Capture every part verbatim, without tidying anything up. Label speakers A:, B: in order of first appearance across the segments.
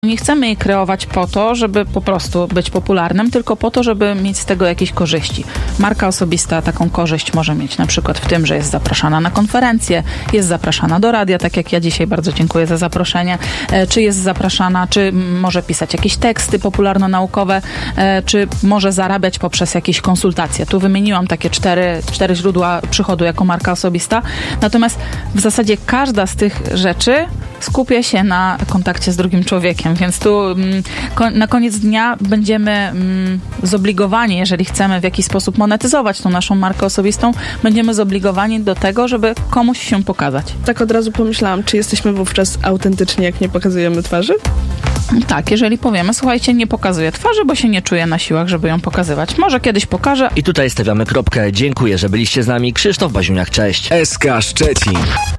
A: Nie chcemy jej kreować po to, żeby po prostu być popularnym, tylko po to, żeby mieć z tego jakieś korzyści. Marka osobista taką korzyść może mieć na przykład w tym, że jest zapraszana na konferencje, jest zapraszana do radia, tak jak ja dzisiaj bardzo dziękuję za zaproszenie, czy jest zapraszana, czy może pisać jakieś teksty popularno-naukowe, czy może zarabiać poprzez jakieś konsultacje. Tu wymieniłam takie cztery, cztery źródła przychodu jako marka osobista. Natomiast w zasadzie każda z tych rzeczy skupia się na kontakcie z drugim człowiekiem, więc tu mm, ko- na koniec dnia będziemy mm, zobligowani, jeżeli chcemy w jakiś sposób monetyzować tą naszą markę osobistą, będziemy zobligowani do tego, żeby komuś się pokazać.
B: Tak od razu pomyślałam, czy jesteśmy wówczas autentyczni, jak nie pokazujemy twarzy?
A: Tak, jeżeli powiemy, słuchajcie, nie pokazuję twarzy, bo się nie czuję na siłach, żeby ją pokazywać. Może kiedyś pokażę.
C: I tutaj stawiamy kropkę. Dziękuję, że byliście z nami. Krzysztof Baziuniak, cześć.
D: S K Szczecin.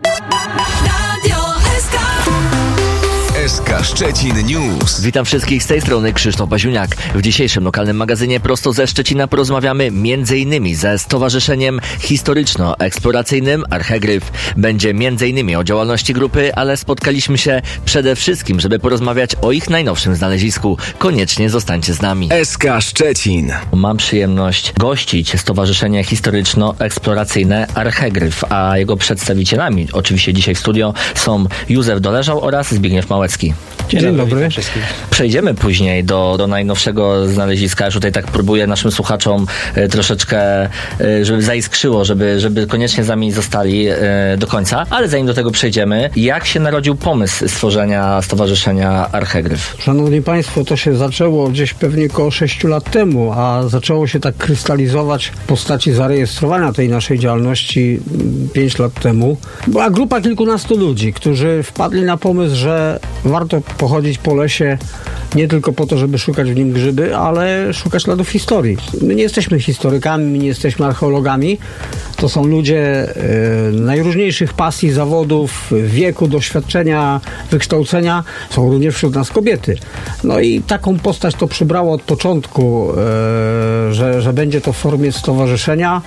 D: S K Szczecin News.
C: Witam wszystkich z tej strony, Krzysztof Baziuniak. W dzisiejszym lokalnym magazynie prosto ze Szczecina porozmawiamy między innymi ze Stowarzyszeniem Historyczno-Eksploracyjnym Archegryf. Będzie między innymi o działalności grupy, ale spotkaliśmy się przede wszystkim, żeby porozmawiać o ich najnowszym znalezisku. Koniecznie zostańcie z nami.
D: S K Szczecin.
C: Mam przyjemność gościć Stowarzyszenie Historyczno-Eksploracyjne Archegryf, a jego przedstawicielami oczywiście dzisiaj w studio są Józef Doleżał oraz Zbigniew Małecki.
E: Dzień, Dzień dobry.
C: Przejdziemy później do, do najnowszego znaleziska. Już tutaj tak próbuję naszym słuchaczom e, troszeczkę, e, żeby zaiskrzyło, żeby, żeby koniecznie z nami zostali e, do końca. Ale zanim do tego przejdziemy, jak się narodził pomysł stworzenia Stowarzyszenia Archegryf?
E: Szanowni Państwo, to się zaczęło gdzieś pewnie około sześciu lat temu, a zaczęło się tak krystalizować w postaci zarejestrowania tej naszej działalności pięć lat temu. Była grupa kilkunastu ludzi, którzy wpadli na pomysł, że warto pochodzić po lesie nie tylko po to, żeby szukać w nim grzyby, ale szukać śladów historii. My nie jesteśmy historykami, my nie jesteśmy archeologami. To są ludzie e, najróżniejszych pasji, zawodów, wieku, doświadczenia, wykształcenia. Są również wśród nas kobiety. No i taką postać to przybrało od początku, e, że, że będzie to w formie stowarzyszenia.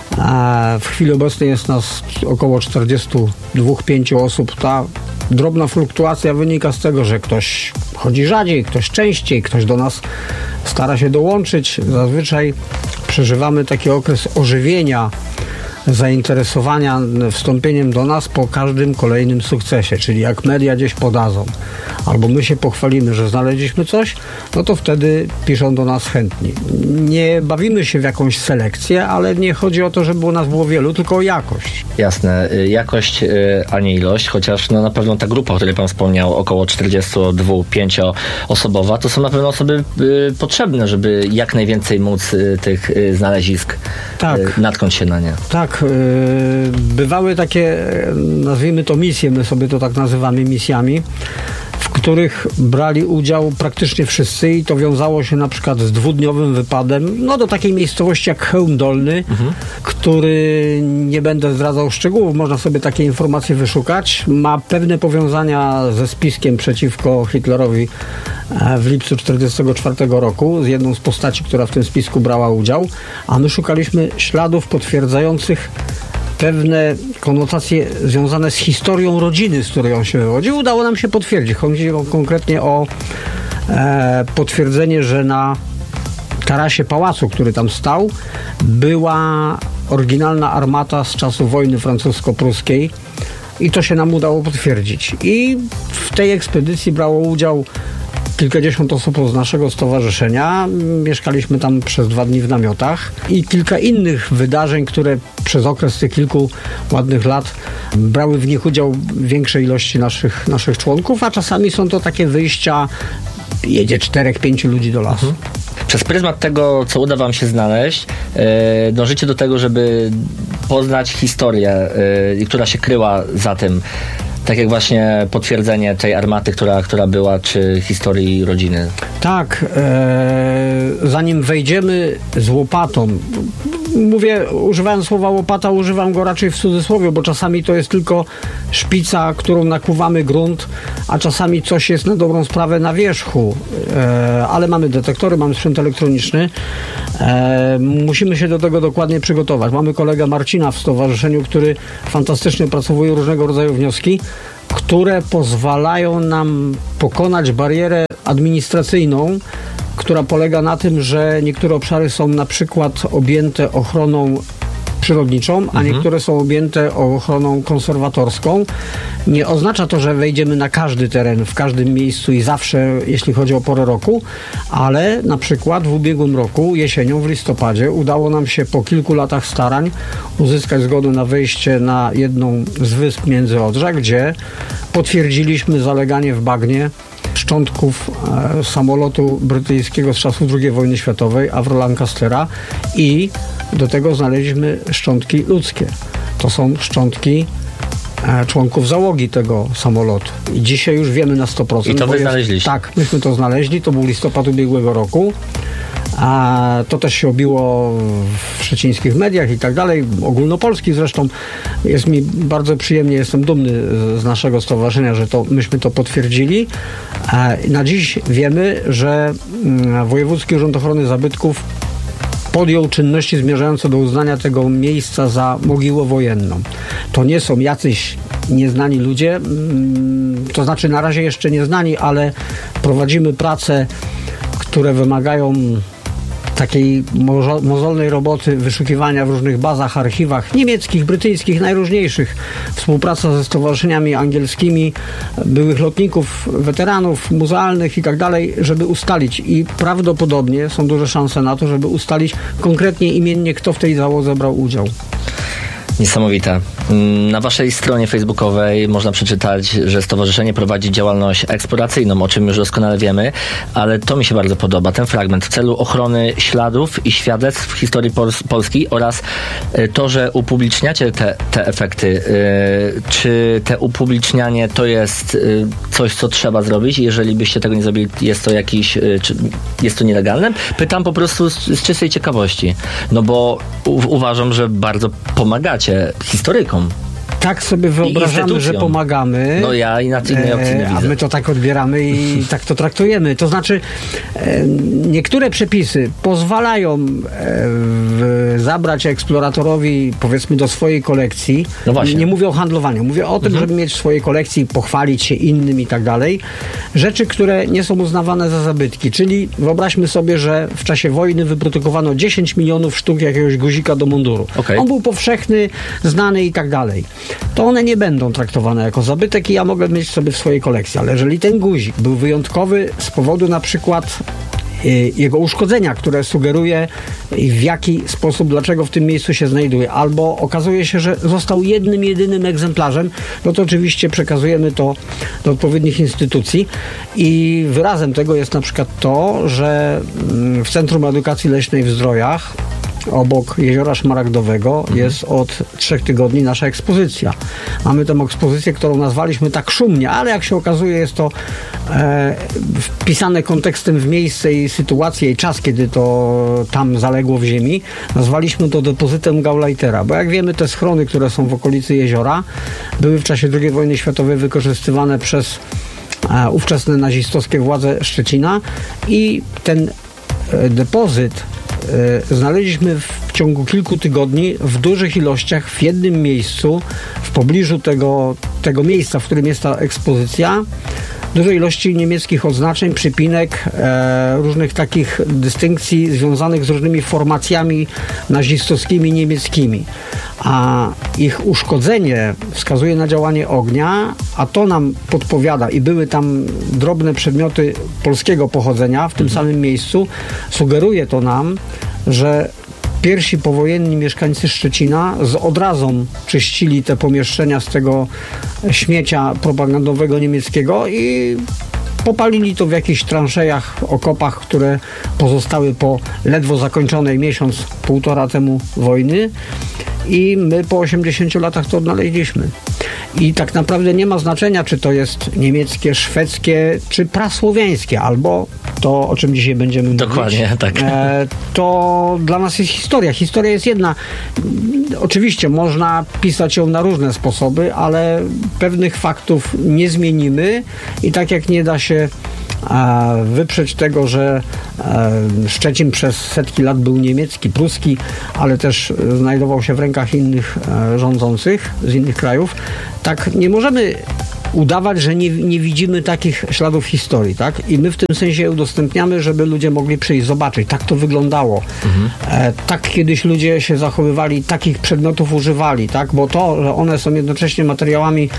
E: W chwili obecnej jest nas około czterdziestu dwóch pięciu osób. Ta drobna fluktuacja wynika z tego, że ktoś chodzi rzadziej, ktoś częściej, ktoś do nas stara się dołączyć. Zazwyczaj przeżywamy taki okres ożywienia, zainteresowania wstąpieniem do nas po każdym kolejnym sukcesie, czyli jak media gdzieś podadzą, albo my się pochwalimy, że znaleźliśmy coś, no to wtedy piszą do nas chętni. Nie bawimy się w jakąś selekcję, ale nie chodzi o to, żeby u nas było wielu, tylko o jakość.
C: Jasne, jakość, a nie ilość, chociaż no na pewno ta grupa, o której Pan wspomniał, około czterdziestu dwóch pięciu osobowa, to są na pewno osoby y, potrzebne, żeby jak najwięcej móc y, tych y, znalezisk
E: tak.
C: y, natknąć się na nie.
E: Tak, bywały takie, nazwijmy to misje, my sobie to tak nazywamy misjami, w których brali udział praktycznie wszyscy i to wiązało się na przykład z dwudniowym wypadem, no do takiej miejscowości jak Chełm Dolny, mhm. który, nie będę zdradzał szczegółów, można sobie takie informacje wyszukać, ma pewne powiązania ze spiskiem przeciwko Hitlerowi w lipcu tysiąc dziewięćset czterdziestego czwartego roku, z jedną z postaci, która w tym spisku brała udział, a my szukaliśmy śladów potwierdzających pewne konotacje związane z historią rodziny, z której on się wywodził. Udało nam się potwierdzić. Chodzi konkretnie o e, potwierdzenie, że na tarasie pałacu, który tam stał, była oryginalna armata z czasów wojny francusko-pruskiej i to się nam udało potwierdzić. I w tej ekspedycji brało udział kilkadziesiąt osób z naszego stowarzyszenia. Mieszkaliśmy tam przez dwa dni w namiotach i kilka innych wydarzeń, które przez okres tych kilku ładnych lat brały w nich udział większej ilości naszych, naszych członków, a czasami są to takie wyjścia, jedzie czterech, pięciu ludzi do lasu. Mhm.
C: Przez pryzmat tego, co uda Wam się znaleźć, yy, dążycie do tego, żeby poznać historię, yy, która się kryła za tym. Tak jak właśnie potwierdzenie tej armaty, która, która była, czy historii rodziny.
E: Tak, e, zanim wejdziemy z łopatą, mówię, używając słowa łopata, używam go raczej w cudzysłowie, bo czasami to jest tylko szpica, którą nakłuwamy grunt, a czasami coś jest na dobrą sprawę na wierzchu, e, ale mamy detektory, mamy sprzęt elektroniczny, e, musimy się do tego dokładnie przygotować. Mamy kolegę Marcina w stowarzyszeniu, który fantastycznie opracowuje różnego rodzaju wnioski. które pozwalają nam pokonać barierę administracyjną, która polega na tym, że niektóre obszary są na przykład objęte ochroną przyrodniczą, a mhm. niektóre są objęte ochroną konserwatorską. Nie oznacza to, że wejdziemy na każdy teren, w każdym miejscu i zawsze, jeśli chodzi o porę roku, ale na przykład w ubiegłym roku, jesienią, w listopadzie, udało nam się po kilku latach starań uzyskać zgodę na wejście na jedną z wysp Międzyodrza, gdzie potwierdziliśmy zaleganie w bagnie szczątków e, samolotu brytyjskiego z czasów drugiej wojny światowej, Avro Lancastera, i do tego znaleźliśmy szczątki ludzkie. To są szczątki e, członków załogi tego samolotu. I dzisiaj już wiemy na sto procent.
C: I to wy
E: jest,
C: znaleźliście?
E: Tak, myśmy to znaleźli. To był listopad ubiegłego roku. A to też się obiło w szczecińskich mediach i tak dalej, ogólnopolskich zresztą. Jest mi bardzo przyjemnie, jestem dumny z naszego stowarzyszenia, że to myśmy to potwierdzili. Na dziś wiemy, że Wojewódzki Urząd Ochrony Zabytków podjął czynności zmierzające do uznania tego miejsca za mogiłę wojenną. To nie są jacyś nieznani ludzie, to znaczy na razie jeszcze nieznani, ale prowadzimy prace, które wymagają takiej mozo- mozolnej roboty, wyszukiwania w różnych bazach, archiwach niemieckich, brytyjskich, najróżniejszych. Współpraca ze stowarzyszeniami angielskimi, byłych lotników, weteranów muzealnych i tak dalej, żeby ustalić. I prawdopodobnie są duże szanse na to, żeby ustalić konkretnie imiennie, kto w tej załodze brał udział.
C: Niesamowite. Na waszej stronie facebookowej można przeczytać, że stowarzyszenie prowadzi działalność eksploracyjną, o czym już doskonale wiemy, ale to mi się bardzo podoba, ten fragment, w celu ochrony śladów i świadectw historii Pol- Polski oraz to, że upubliczniacie te, te efekty. Czy te upublicznianie to jest coś, co trzeba zrobić? Jeżeli byście tego nie zrobili, jest to jakiś, czy jest to nielegalne? Pytam po prostu z, z czystej ciekawości, no bo u- uważam, że bardzo pomagacie historykom.
E: Tak sobie wyobrażamy, że pomagamy.
C: No ja i na innej opcji nie widzę.
E: A my to tak odbieramy i tak to traktujemy. To znaczy e, niektóre przepisy pozwalają e, w, zabrać eksploratorowi, powiedzmy, do swojej kolekcji.
C: No właśnie.
E: Nie mówię o handlowaniu. Mówię o tym, mhm. żeby mieć w swojej kolekcji, pochwalić się innym i tak dalej. Rzeczy, które nie są uznawane za zabytki. Czyli wyobraźmy sobie, że w czasie wojny wyprodukowano dziesięć milionów sztuk jakiegoś guzika do munduru.
C: Okay.
E: On był powszechny, znany i tak dalej. To one nie będą traktowane jako zabytek i ja mogę mieć sobie w swojej kolekcji. Ale jeżeli ten guzik był wyjątkowy z powodu na przykład y, jego uszkodzenia, które sugeruje w jaki sposób, dlaczego w tym miejscu się znajduje, albo okazuje się, że został jednym, jedynym egzemplarzem, no to oczywiście przekazujemy to do odpowiednich instytucji i wyrazem tego jest na przykład to, że w Centrum Edukacji Leśnej w Zdrojach obok Jeziora Szmaragdowego mhm. jest od trzech tygodni nasza ekspozycja. Mamy tę ekspozycję, którą nazwaliśmy tak szumnie, ale jak się okazuje, jest to e, wpisane kontekstem w miejsce i sytuację i czas, kiedy to tam zaległo w ziemi. Nazwaliśmy to depozytem Gauleitera, bo jak wiemy, te schrony, które są w okolicy jeziora, były w czasie drugiej wojny światowej wykorzystywane przez e, ówczesne nazistowskie władze Szczecina i ten e, depozyt znaleźliśmy w ciągu kilku tygodni w dużych ilościach w jednym miejscu, w pobliżu tego, tego miejsca, w którym jest ta ekspozycja, duże ilości niemieckich odznaczeń, przypinek, e, różnych takich dystynkcji związanych z różnymi formacjami nazistowskimi niemieckimi. A ich uszkodzenie wskazuje na działanie ognia, a to nam podpowiada i były tam drobne przedmioty polskiego pochodzenia w tym mhm. samym miejscu. Sugeruje to nam, że pierwsi powojenni mieszkańcy Szczecina z odrazą czyścili te pomieszczenia z tego śmiecia propagandowego niemieckiego i popalili to w jakichś transzejach, okopach, które pozostały po ledwo zakończonej miesiąc, półtora temu wojny. I my po osiemdziesięciu latach to odnaleźliśmy. I tak naprawdę nie ma znaczenia, czy to jest niemieckie, szwedzkie, czy prasłowiańskie, albo to, o czym dzisiaj będziemy
C: Dokładnie,
E: mówić.
C: tak.
E: E, to dla nas jest historia. Historia jest jedna. Oczywiście można pisać ją na różne sposoby, ale pewnych faktów nie zmienimy i tak jak nie da się e, wyprzeć tego, że e, Szczecin przez setki lat był niemiecki, pruski, ale też znajdował się w rękach innych e, rządzących z innych krajów, tak nie możemy udawać, że nie, nie widzimy takich śladów historii, tak? I my w tym sensie udostępniamy, żeby ludzie mogli przyjść, zobaczyć. Tak to wyglądało. Mhm. E, tak kiedyś ludzie się zachowywali, takich przedmiotów używali, tak? Bo to, że one są jednocześnie materiałami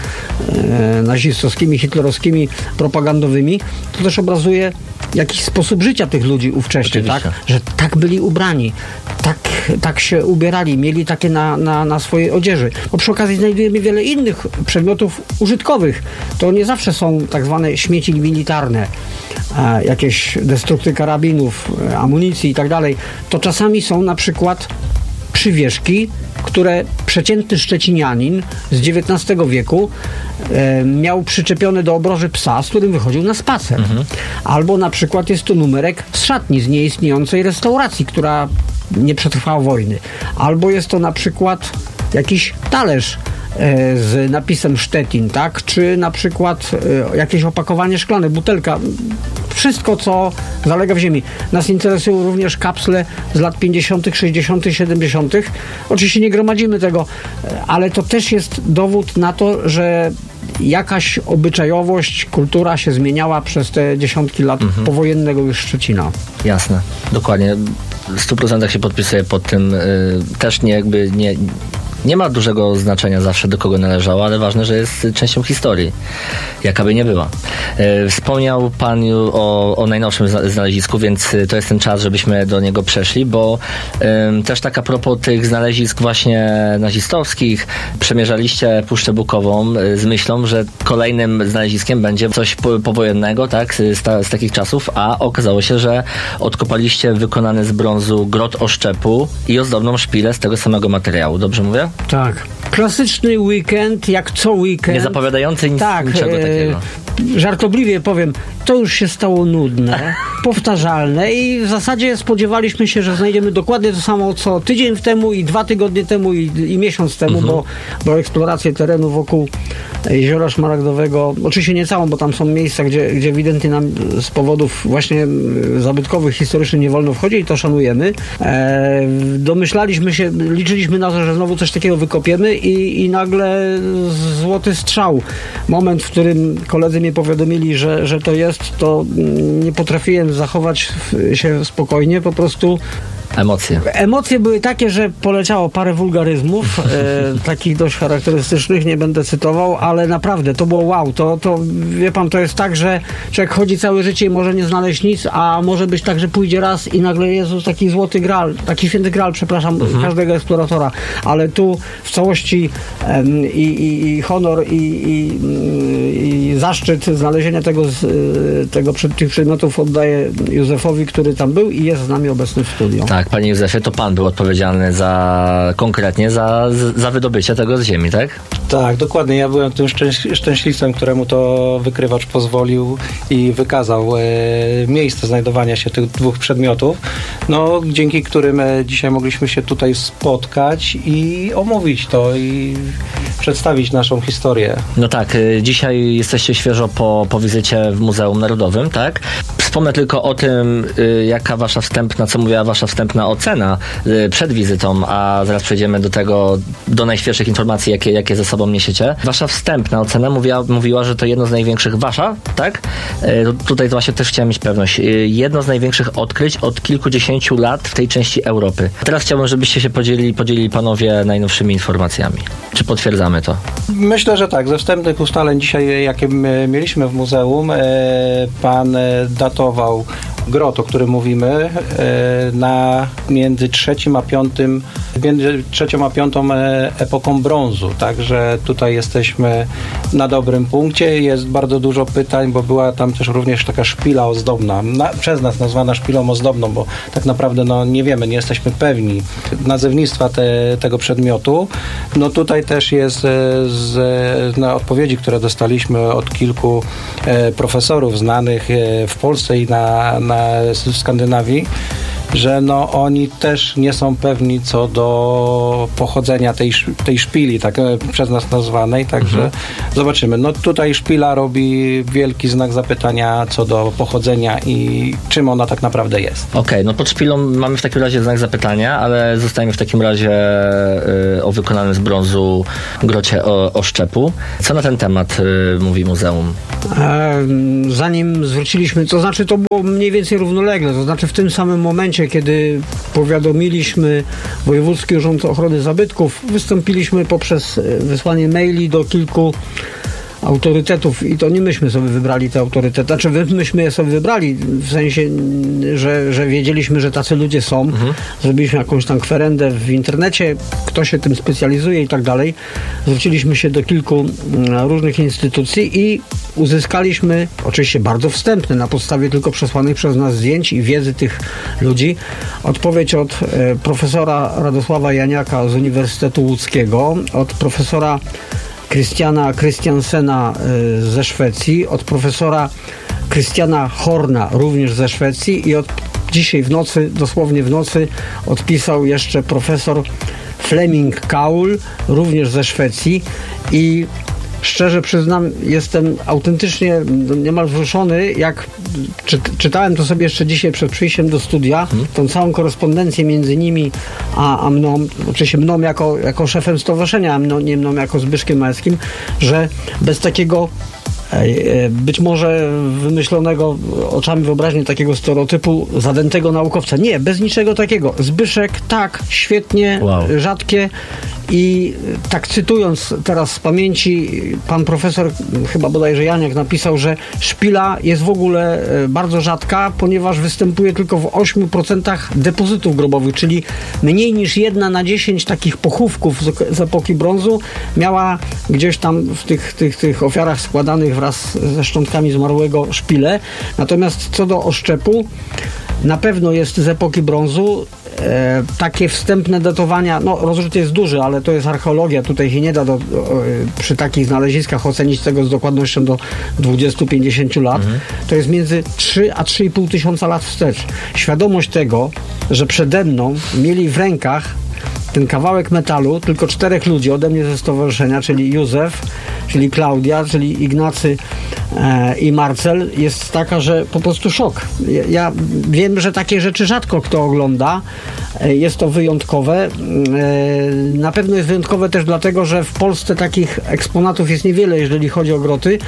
E: e, nazistowskimi, hitlerowskimi, propagandowymi, to też obrazuje jakiś sposób życia tych ludzi ówcześnie, tak? Że tak byli ubrani, tak, tak się ubierali, mieli takie na, na, na swojej odzieży. Bo przy okazji znajdujemy wiele innych przedmiotów użytkowych. To nie zawsze są tak zwane śmieci militarne, e, jakieś destrukty karabinów, e, amunicji i tak dalej. To czasami są na przykład przywieszki, które przeciętny szczecinianin z dziewiętnastego wieku e, miał przyczepiony do obroży psa, z którym wychodził na spacer. Mhm. Albo na przykład jest to numerek z szatni, z nieistniejącej restauracji, która nie przetrwała wojny. Albo jest to na przykład jakiś talerz e, z napisem Szczecin, tak? Czy na przykład e, jakieś opakowanie szklane, butelka. Wszystko, co zalega w ziemi. Nas interesują również kapsle z lat pięćdziesiątych, sześćdziesiątych, siedemdziesiątych. Oczywiście nie gromadzimy tego, ale to też jest dowód na to, że jakaś obyczajowość, kultura się zmieniała przez te dziesiątki lat mhm. powojennego już Szczecina.
C: Jasne, dokładnie. W stu procentach się podpisuję pod tym. Yy, też nie jakby nie... Nie ma dużego znaczenia zawsze, do kogo należało, ale ważne, że jest częścią historii, jaka by nie była. E, wspomniał Pan o, o najnowszym znalezisku, więc to jest ten czas, żebyśmy do niego przeszli, bo e, też tak a propos tych znalezisk właśnie nazistowskich, przemierzaliście Puszczę Bukową e, z myślą, że kolejnym znaleziskiem będzie coś po, powojennego, tak, z, ta, z takich czasów, a okazało się, że odkopaliście wykonany z brązu grot oszczepu i ozdobną szpilę z tego samego materiału. Dobrze mówię?
E: Tak. Klasyczny weekend, jak co weekend.
C: Nie zapowiadający nic,
E: tak,
C: niczego takiego.
E: E, żartobliwie powiem, to już się stało nudne, powtarzalne i w zasadzie spodziewaliśmy się, że znajdziemy dokładnie to samo, co tydzień temu i dwa tygodnie temu i, i miesiąc temu, mhm. bo, bo eksplorację terenu wokół Jeziora Szmaragdowego, oczywiście nie całą, bo tam są miejsca, gdzie, gdzie ewidentnie nam z powodów właśnie zabytkowych, historycznych nie wolno wchodzić i to szanujemy. E, domyślaliśmy się, liczyliśmy na to, że znowu coś takiego wykopiemy i, i nagle złoty strzał. Moment, w którym koledzy mnie powiadomili, że, że to jest, to nie potrafiłem zachować się spokojnie, po prostu
C: Emocje.
E: Emocje były takie, że poleciało parę wulgaryzmów, e, takich dość charakterystycznych, nie będę cytował, ale naprawdę to było wow. To, to, wie pan, to jest tak, że człowiek chodzi całe życie i może nie znaleźć nic, a może być tak, że pójdzie raz i nagle Jezus, taki złoty gral, taki święty gral, przepraszam, mhm. każdego eksploratora, ale tu w całości em, i, i, i honor i, i, i zaszczyt znalezienia tego, z, tego tych przedmiotów oddaję Józefowi, który tam był i jest z nami obecny w studiu.
C: Tak, panie Józefie, to pan był odpowiedzialny za konkretnie za, za wydobycie tego z ziemi, tak?
F: Tak, dokładnie. Ja byłem tym szczęś- szczęśliwcem, któremu to wykrywacz pozwolił i wykazał e, miejsce znajdowania się tych dwóch przedmiotów, no, dzięki którym e, dzisiaj mogliśmy się tutaj spotkać i omówić to i przedstawić naszą historię.
C: No tak, e, dzisiaj jesteście świeżo po, po wizycie w Muzeum Narodowym, tak? Wspomnę tylko o tym, e, jaka wasza wstępna, co mówiła wasza wstępna ocena e, przed wizytą, a zaraz przejdziemy do tego, do najświeższych informacji, jakie, jakie ze sobą niesiecie. Wasza wstępna ocena mówiła, mówiła, że to jedno z największych, wasza, tak? E, tutaj właśnie też chciałem mieć pewność. E, jedno z największych odkryć od kilkudziesięciu lat w tej części Europy. Teraz chciałbym, żebyście się podzielili, podzielili panowie najnowszymi informacjami. Czy potwierdzamy to?
F: Myślę, że tak. Ze wstępnych ustaleń dzisiaj, jakie mieliśmy w muzeum, pan datował grot, o którym mówimy, na między trzecim a piątym, między trzecią a piątą epoką brązu. Także tutaj jesteśmy na dobrym punkcie. Jest bardzo dużo pytań, bo była tam też również taka szpila ozdobna, na, przez nas nazwana szpilą ozdobną, bo tak naprawdę no, nie wiemy, nie jesteśmy pewni nazewnictwa te, tego przedmiotu. No tutaj też jest z, na odpowiedzi, które dostaliśmy od kilku e, profesorów znanych e, w Polsce i na, na w Skandynawii, że no oni też nie są pewni co do pochodzenia tej, tej szpili, tak przez nas nazwanej, także mhm. zobaczymy. No tutaj szpila robi wielki znak zapytania co do pochodzenia i czym ona tak naprawdę jest.
C: Okej, okay, no pod szpilą mamy w takim razie znak zapytania, ale zostajemy w takim razie y, o wykonanym z brązu grocie o, oszczepu. Co na ten temat y, mówi muzeum?
E: E, zanim zwróciliśmy, to znaczy to było mniej więcej równolegle, to znaczy w tym samym momencie, kiedy powiadomiliśmy Wojewódzki Urząd Ochrony Zabytków, wystąpiliśmy poprzez wysłanie maili do kilku autorytetów i to nie myśmy sobie wybrali te autorytety, znaczy myśmy je sobie wybrali w sensie, że, że wiedzieliśmy, że tacy ludzie są. Mhm. Zrobiliśmy jakąś tam kwerendę w internecie, kto się tym specjalizuje i tak dalej. Zwróciliśmy się do kilku różnych instytucji i uzyskaliśmy, oczywiście bardzo wstępne, na podstawie tylko przesłanych przez nas zdjęć i wiedzy tych ludzi, odpowiedź od e, profesora Radosława Janiaka z Uniwersytetu Łódzkiego, od profesora Christiana Christiansena ze Szwecji, od profesora Christiana Horna również ze Szwecji i od dzisiaj w nocy, dosłownie w nocy odpisał jeszcze profesor Fleming Kaul również ze Szwecji i szczerze przyznam, jestem autentycznie niemal wzruszony, jak czy, czytałem to sobie jeszcze dzisiaj przed przyjściem do studia, hmm. tą całą korespondencję między nimi a, a mną, oczywiście mną jako, jako szefem stowarzyszenia, a mną, nie mną jako Zbyszkiem Małeckim, że bez takiego być może wymyślonego oczami wyobraźni takiego stereotypu zadętego naukowca. Nie, bez niczego takiego. Zbyszek, tak, świetnie, wow. rzadkie i tak cytując teraz z pamięci, pan profesor, chyba bodajże Janiak napisał, że szpila jest w ogóle bardzo rzadka, ponieważ występuje tylko w ośmiu procentach depozytów grobowych, czyli mniej niż jedna na dziesięć takich pochówków z, z epoki brązu miała gdzieś tam w tych, tych, tych ofiarach składanych wraz ze szczątkami zmarłego szpilę. Natomiast co do oszczepu, na pewno jest z epoki brązu. E, takie wstępne datowania, no rozrzut jest duży, ale to jest archeologia, tutaj się nie da do, do, przy takich znaleziskach ocenić tego z dokładnością do dwudziestu do pięćdziesięciu lat. Mhm. To jest między trzy a trzy i pół tysiąca lat wstecz. Świadomość tego, że przede mną mieli w rękach ten kawałek metalu tylko czterech ludzi ode mnie ze stowarzyszenia, czyli Józef, czyli Klaudia, czyli Ignacy e, i Marcel, jest taka, że po prostu szok. Ja, ja wiem, że takie rzeczy rzadko kto ogląda. E, jest to wyjątkowe. E, na pewno jest wyjątkowe też dlatego, że w Polsce takich eksponatów jest niewiele, jeżeli chodzi o groty.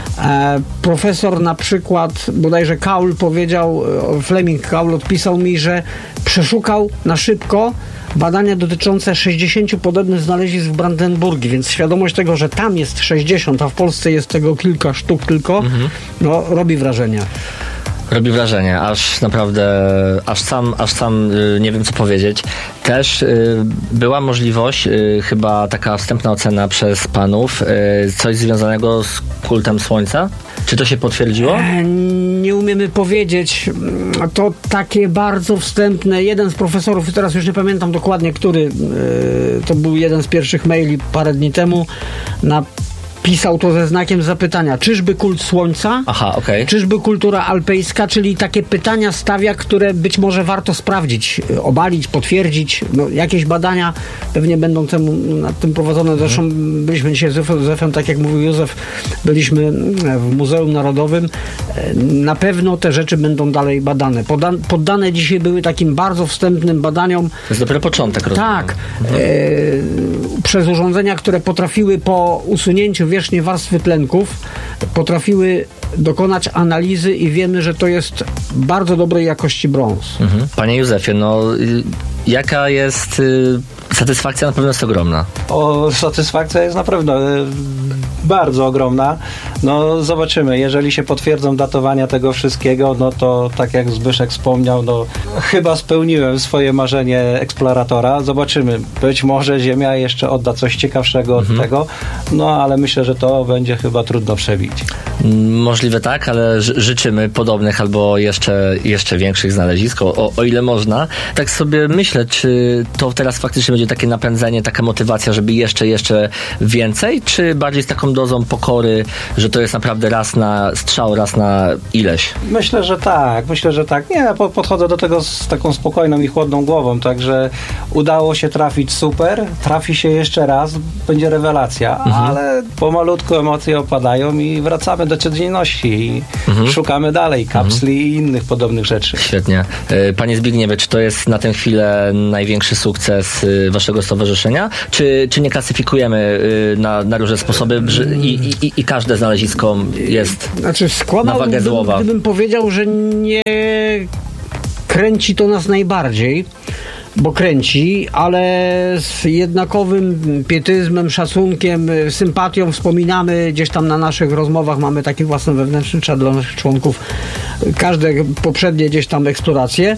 E: E, profesor na przykład, bodajże Kaul powiedział, Fleming Kaul odpisał mi, że przeszukał na szybko badania dotyczące sześćdziesięciu podobnych znalezisk w Brandenburgii, więc świadomość tego, że tam jest sześćdziesiąt, a w Polsce jest tego kilka sztuk tylko, mhm. no robi wrażenie.
C: Robi wrażenie, aż naprawdę, aż sam, aż sam y, nie wiem co powiedzieć. Też y, była możliwość, y, chyba taka wstępna ocena przez panów, y, coś związanego z kultem Słońca? Czy to się potwierdziło?
E: E, nie umiemy powiedzieć. To takie bardzo wstępne. Jeden z profesorów, teraz już nie pamiętam dokładnie, który, y, to był jeden z pierwszych maili parę dni temu, na pisał to ze znakiem zapytania. Czyżby kult Słońca?
C: Aha, okej. Okay.
E: Czyżby kultura alpejska? Czyli takie pytania stawia, które być może warto sprawdzić, obalić, potwierdzić. No, jakieś badania pewnie będą temu, nad tym prowadzone. Zresztą mhm. byliśmy dzisiaj z Józefem, tak jak mówił Józef, byliśmy w Muzeum Narodowym. Na pewno te rzeczy będą dalej badane. Poda- poddane dzisiaj były takim bardzo wstępnym badaniom.
C: To jest dopiero początek, rozumiem.
E: Tak. Mhm. E, przez urządzenia, które potrafiły po usunięciu wierzchniej warstwy tlenków potrafiły dokonać analizy i wiemy, że to jest bardzo dobrej jakości brąz.
C: Mhm. Panie Józefie, no y, jaka jest y, satysfakcja? Na pewno jest ogromna.
F: O, satysfakcja jest na pewno y, bardzo ogromna. No zobaczymy, jeżeli się potwierdzą datowania tego wszystkiego, no to tak jak Zbyszek wspomniał, no chyba spełniłem swoje marzenie eksploratora. Zobaczymy, być może Ziemia jeszcze odda coś ciekawszego mhm. od tego, no ale myślę, że to będzie chyba trudno przebić.
C: Możliwe tak, ale ży- życzymy podobnych albo jeszcze, jeszcze większych znalezisk, o, o ile można. Tak sobie myślę, czy to teraz faktycznie będzie takie napędzenie, taka motywacja, żeby jeszcze, jeszcze więcej, czy bardziej z taką do dozą pokory, że to jest naprawdę raz na strzał, raz na ileś?
F: Myślę, że tak. Myślę, że tak. Nie, ja podchodzę do tego z taką spokojną i chłodną głową, także udało się trafić super, trafi się jeszcze raz, będzie rewelacja, mhm. ale pomalutku emocje opadają i wracamy do codzienności i mhm. szukamy dalej kapsli mhm. i innych podobnych rzeczy.
C: Świetnie. Panie Zbigniewie, czy to jest na tę chwilę największy sukces waszego stowarzyszenia? Czy, czy nie klasyfikujemy na, na różne sposoby i, i, i każde znalezisko jest
E: znaczy,
C: na wagę złowa?
E: Gdybym powiedział, że nie kręci to nas najbardziej, bo kręci, ale z jednakowym pietyzmem, szacunkiem, sympatią wspominamy gdzieś tam na naszych rozmowach, mamy taki własny wewnętrzny czat dla naszych członków, każde poprzednie gdzieś tam eksploracje.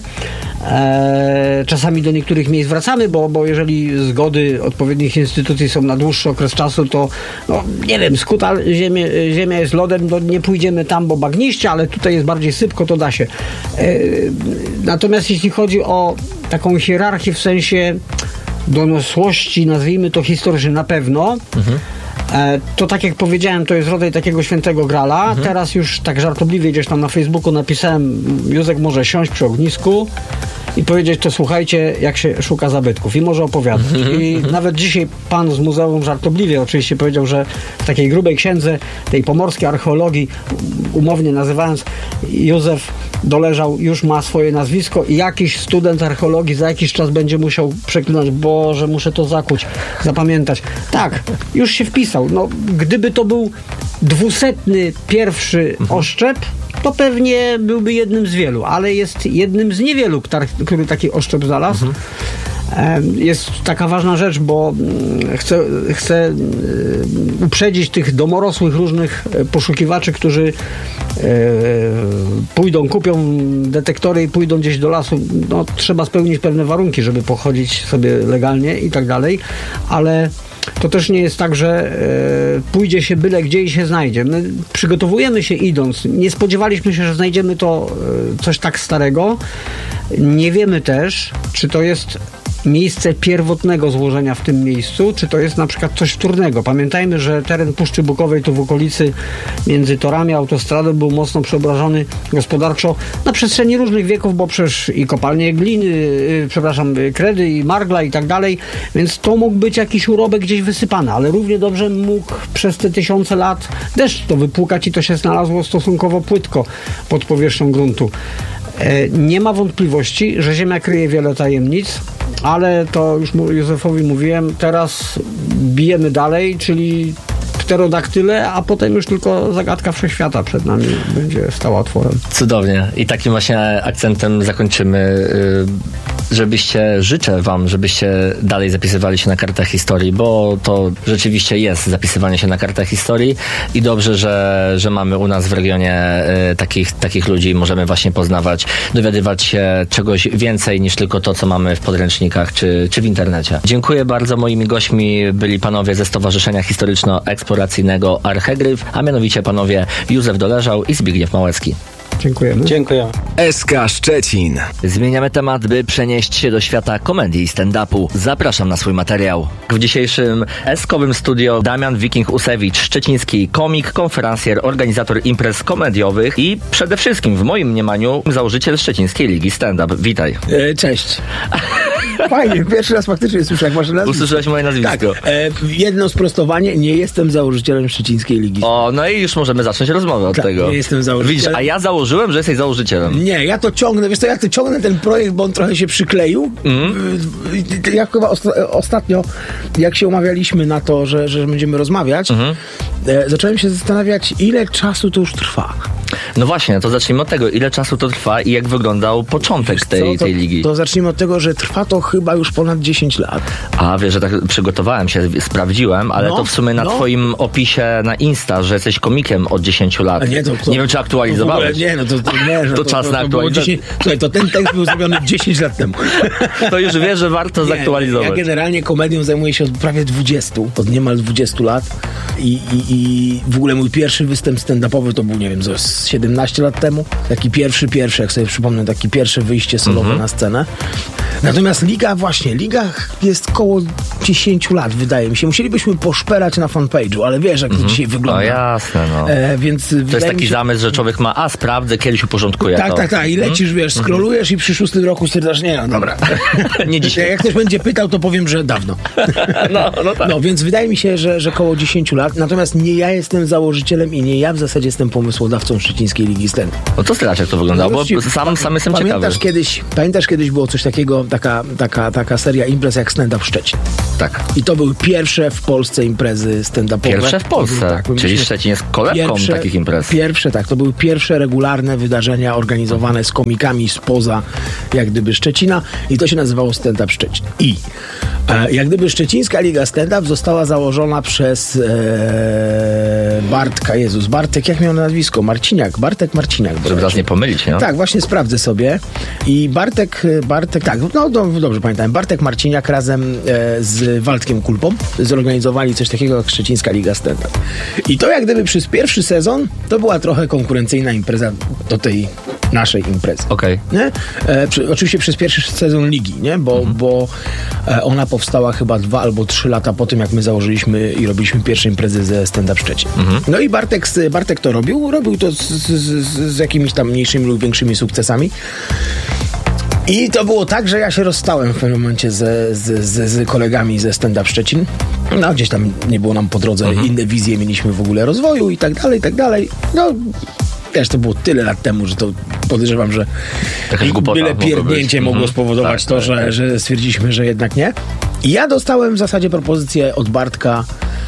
E: Eee, czasami do niektórych miejsc wracamy, bo, bo jeżeli zgody odpowiednich instytucji są na dłuższy okres czasu, to no, nie wiem, skuta ziemia, ziemia jest lodem, no, nie pójdziemy tam, bo bagniście, ale tutaj jest bardziej sypko, to da się. Eee, natomiast jeśli chodzi o taką hierarchię w sensie doniosłości, nazwijmy to historycznej, na pewno, mhm. e, to tak jak powiedziałem, to jest rodzaj takiego świętego grala. Mhm. Teraz już tak żartobliwie gdzieś tam na Facebooku napisałem, Józek może siąść przy ognisku i powiedzieć, to słuchajcie, jak się szuka zabytków i może opowiadać. Mm-hmm. I nawet dzisiaj pan z muzeum żartobliwie oczywiście powiedział, że w takiej grubej księdze tej pomorskiej archeologii, umownie nazywając, Józef Doleżał już ma swoje nazwisko i jakiś student archeologii za jakiś czas będzie musiał przeklinać, Boże, muszę to zakuć, zapamiętać. Tak, już się wpisał. No, gdyby to był dwusetny pierwszy mm-hmm. oszczep, to pewnie byłby jednym z wielu, ale jest jednym z niewielu, który taki oszczep znalazł. Mhm. Jest taka ważna rzecz, bo chcę, chcę uprzedzić tych domorosłych różnych poszukiwaczy, którzy pójdą, kupią detektory i pójdą gdzieś do lasu. No, trzeba spełnić pewne warunki, żeby pochodzić sobie legalnie i tak dalej, ale to też nie jest tak, że e, pójdzie się byle gdzie i się znajdzie. My przygotowujemy się idąc. Nie spodziewaliśmy się, że znajdziemy to e, coś tak starego. Nie wiemy też, czy to jest miejsce pierwotnego złożenia w tym miejscu, czy to jest na przykład coś wtórnego. Pamiętajmy, że teren Puszczy Bukowej tu w okolicy między torami autostrady był mocno przeobrażony gospodarczo na przestrzeni różnych wieków, bo przecież i kopalnie gliny, yy, przepraszam, kredy i margla i tak dalej, więc to mógł być jakiś urobek gdzieś wysypany, ale równie dobrze mógł przez te tysiące lat deszcz to wypłukać i to się znalazło stosunkowo płytko pod powierzchnią gruntu. Nie ma wątpliwości, że Ziemia kryje wiele tajemnic, ale to już Józefowi mówiłem, teraz bijemy dalej, czyli pterodaktyle, a potem już tylko zagadka wszechświata przed nami będzie stała otworem.
C: Cudownie. I takim właśnie akcentem zakończymy, żebyście, życzę wam, żebyście dalej zapisywali się na kartach historii, bo to rzeczywiście jest zapisywanie się na kartach historii i dobrze, że, że mamy u nas w regionie takich, takich ludzi i możemy właśnie poznawać, dowiadywać się czegoś więcej niż tylko to, co mamy w podręcznikach czy, czy w internecie. Dziękuję bardzo. Moimi gośćmi byli panowie ze Stowarzyszenia Historyczno-Eksploracyjnego Archegryf, a mianowicie panowie Józef Doleżał i Zbigniew Małecki.
E: Dziękujemy.
F: Dziękuję.
D: S K Szczecin.
C: Zmieniamy temat, by przenieść się do świata komedii i stand-upu. Zapraszam na swój materiał. W dzisiejszym eskowym studio Damian Wiking-Usewicz, szczeciński komik, konferencjer, organizator imprez komediowych i przede wszystkim w moim mniemaniu założyciel Szczecińskiej Ligi Stand-Up. Witaj.
G: E, cześć. Fajnie, pierwszy raz faktycznie słyszę, jak masz nazwisko.
C: Usłyszałeś moje nazwisko.
G: Tak, e, jedno sprostowanie, nie jestem założycielem Szczecińskiej Ligi.
C: O, no i już możemy zacząć rozmowę od
G: tak,
C: tego.
G: Nie jestem założycielem.
C: Widzisz, a ja założyłem, że jesteś założycielem.
G: Nie, ja to ciągnę, wiesz co, ja to ciągnę ten projekt, bo on trochę się przykleił. Mm. Ja chyba osta- ostatnio, jak się umawialiśmy na to, że, że będziemy rozmawiać, mm-hmm. e, zacząłem się zastanawiać, ile czasu to już trwa.
C: No właśnie, to zacznijmy od tego, ile czasu to trwa i jak wyglądał początek tej,
G: co, to,
C: tej ligi.
G: To zacznijmy od tego, że trwa to chyba już ponad dziesięć lat.
C: A wiesz, że tak przygotowałem się, sprawdziłem, ale no, to w sumie na no. twoim opisie na Insta, że jesteś komikiem od dziesięciu lat. A nie, to, to, nie wiem, czy aktualizowałeś.
G: To nie, no to, to nie,
C: to,
G: to,
C: to czas
G: to,
C: na aktualizację.
G: Słuchaj, to ten tekst był zrobiony dziesięć lat temu.
C: To już wiesz, że warto nie, zaktualizować.
G: Ja generalnie komedią zajmuję się od prawie dwudziestu, od niemal dwudziestu lat. i, i, i w ogóle mój pierwszy występ stand-upowy to był, nie wiem, z siedemnaście lat temu. Taki pierwszy, pierwszy, jak sobie przypomnę, taki pierwsze wyjście solowe mm-hmm. na scenę. Natomiast Liga, właśnie, Liga jest koło dziesięć lat, wydaje mi się. Musielibyśmy poszperać na fanpage'u, ale wiesz, jak to mm-hmm. dzisiaj wygląda.
C: O jasne, no.
G: E, więc
C: to jest taki
G: się...
C: zamysł, że człowiek ma, a sprawdzę, kiedyś uporządkuję
G: Tak,
C: to.
G: tak, tak. I lecisz, mm-hmm. wiesz, skrolujesz i przy szóstym roku stwierdzasz, nie, no dobra.
C: Nie dzisiaj.
G: Jak ktoś będzie pytał, to powiem, że dawno.
C: no, no tak.
G: No, więc wydaje mi się, że, że koło dziesięć lat. Natomiast nie ja jestem założycielem i nie ja w zasadzie jestem pomysłodawcą Szczecińskiej Ligi Stand.
C: No to stracz, jak to wyglądało,
G: No,
C: bo sam, sam jestem
G: pamiętasz
C: ciekawy.
G: Kiedyś, pamiętasz kiedyś było coś takiego, taka, taka, taka seria imprez jak Stand Up Szczecin.
C: Tak.
G: I to były pierwsze w Polsce imprezy stand-upowe.
C: Pierwsze w Polsce,
G: tak,
C: czyli Szczecin jest kolebką
G: pierwsze,
C: takich imprez.
G: Pierwsze, tak. To były pierwsze regularne wydarzenia organizowane z komikami spoza jak gdyby Szczecina i to się nazywało Stand Up Szczecin. I e, jak gdyby Szczecińska Liga Stand Up została założona przez e, Bartka, Jezus, Bartek, jak miał na nazwisko? Marciniak, Bartek Marciniak.
C: Żeby nas nie pomylić, no?
G: Tak, właśnie sprawdzę sobie. I Bartek, Bartek, tak, no do, dobrze pamiętam, Bartek Marciniak razem e, z Waldkiem Kulpą zorganizowali coś takiego jak Szczecińska Liga Stand Up. I to jak gdyby przez pierwszy sezon to była trochę konkurencyjna impreza do tej naszej imprezy.
C: Okej.
G: Nie? E, przy, oczywiście przez pierwszy sezon ligi, nie? Bo, mhm. bo e, ona powstała chyba dwa albo trzy lata po tym, jak my założyliśmy i robiliśmy pierwsze imprezy ze Stand Up Szczecin. Mhm. No i Bartek, Bartek to robił, robił to z, z, z, z jakimiś tam mniejszymi lub większymi sukcesami. I to było tak, że ja się rozstałem w pewnym momencie ze, z, z, z kolegami ze Stand Up Szczecin. No gdzieś tam nie było nam po drodze, mhm. inne wizje mieliśmy w ogóle rozwoju i tak dalej, i tak dalej. No wiesz, to było tyle lat temu, że to podejrzewam, że byle pierdnięcie mogło mhm. spowodować tak, to, tak, że, tak. że stwierdziliśmy, że jednak nie. I ja dostałem w zasadzie propozycję od Bartka,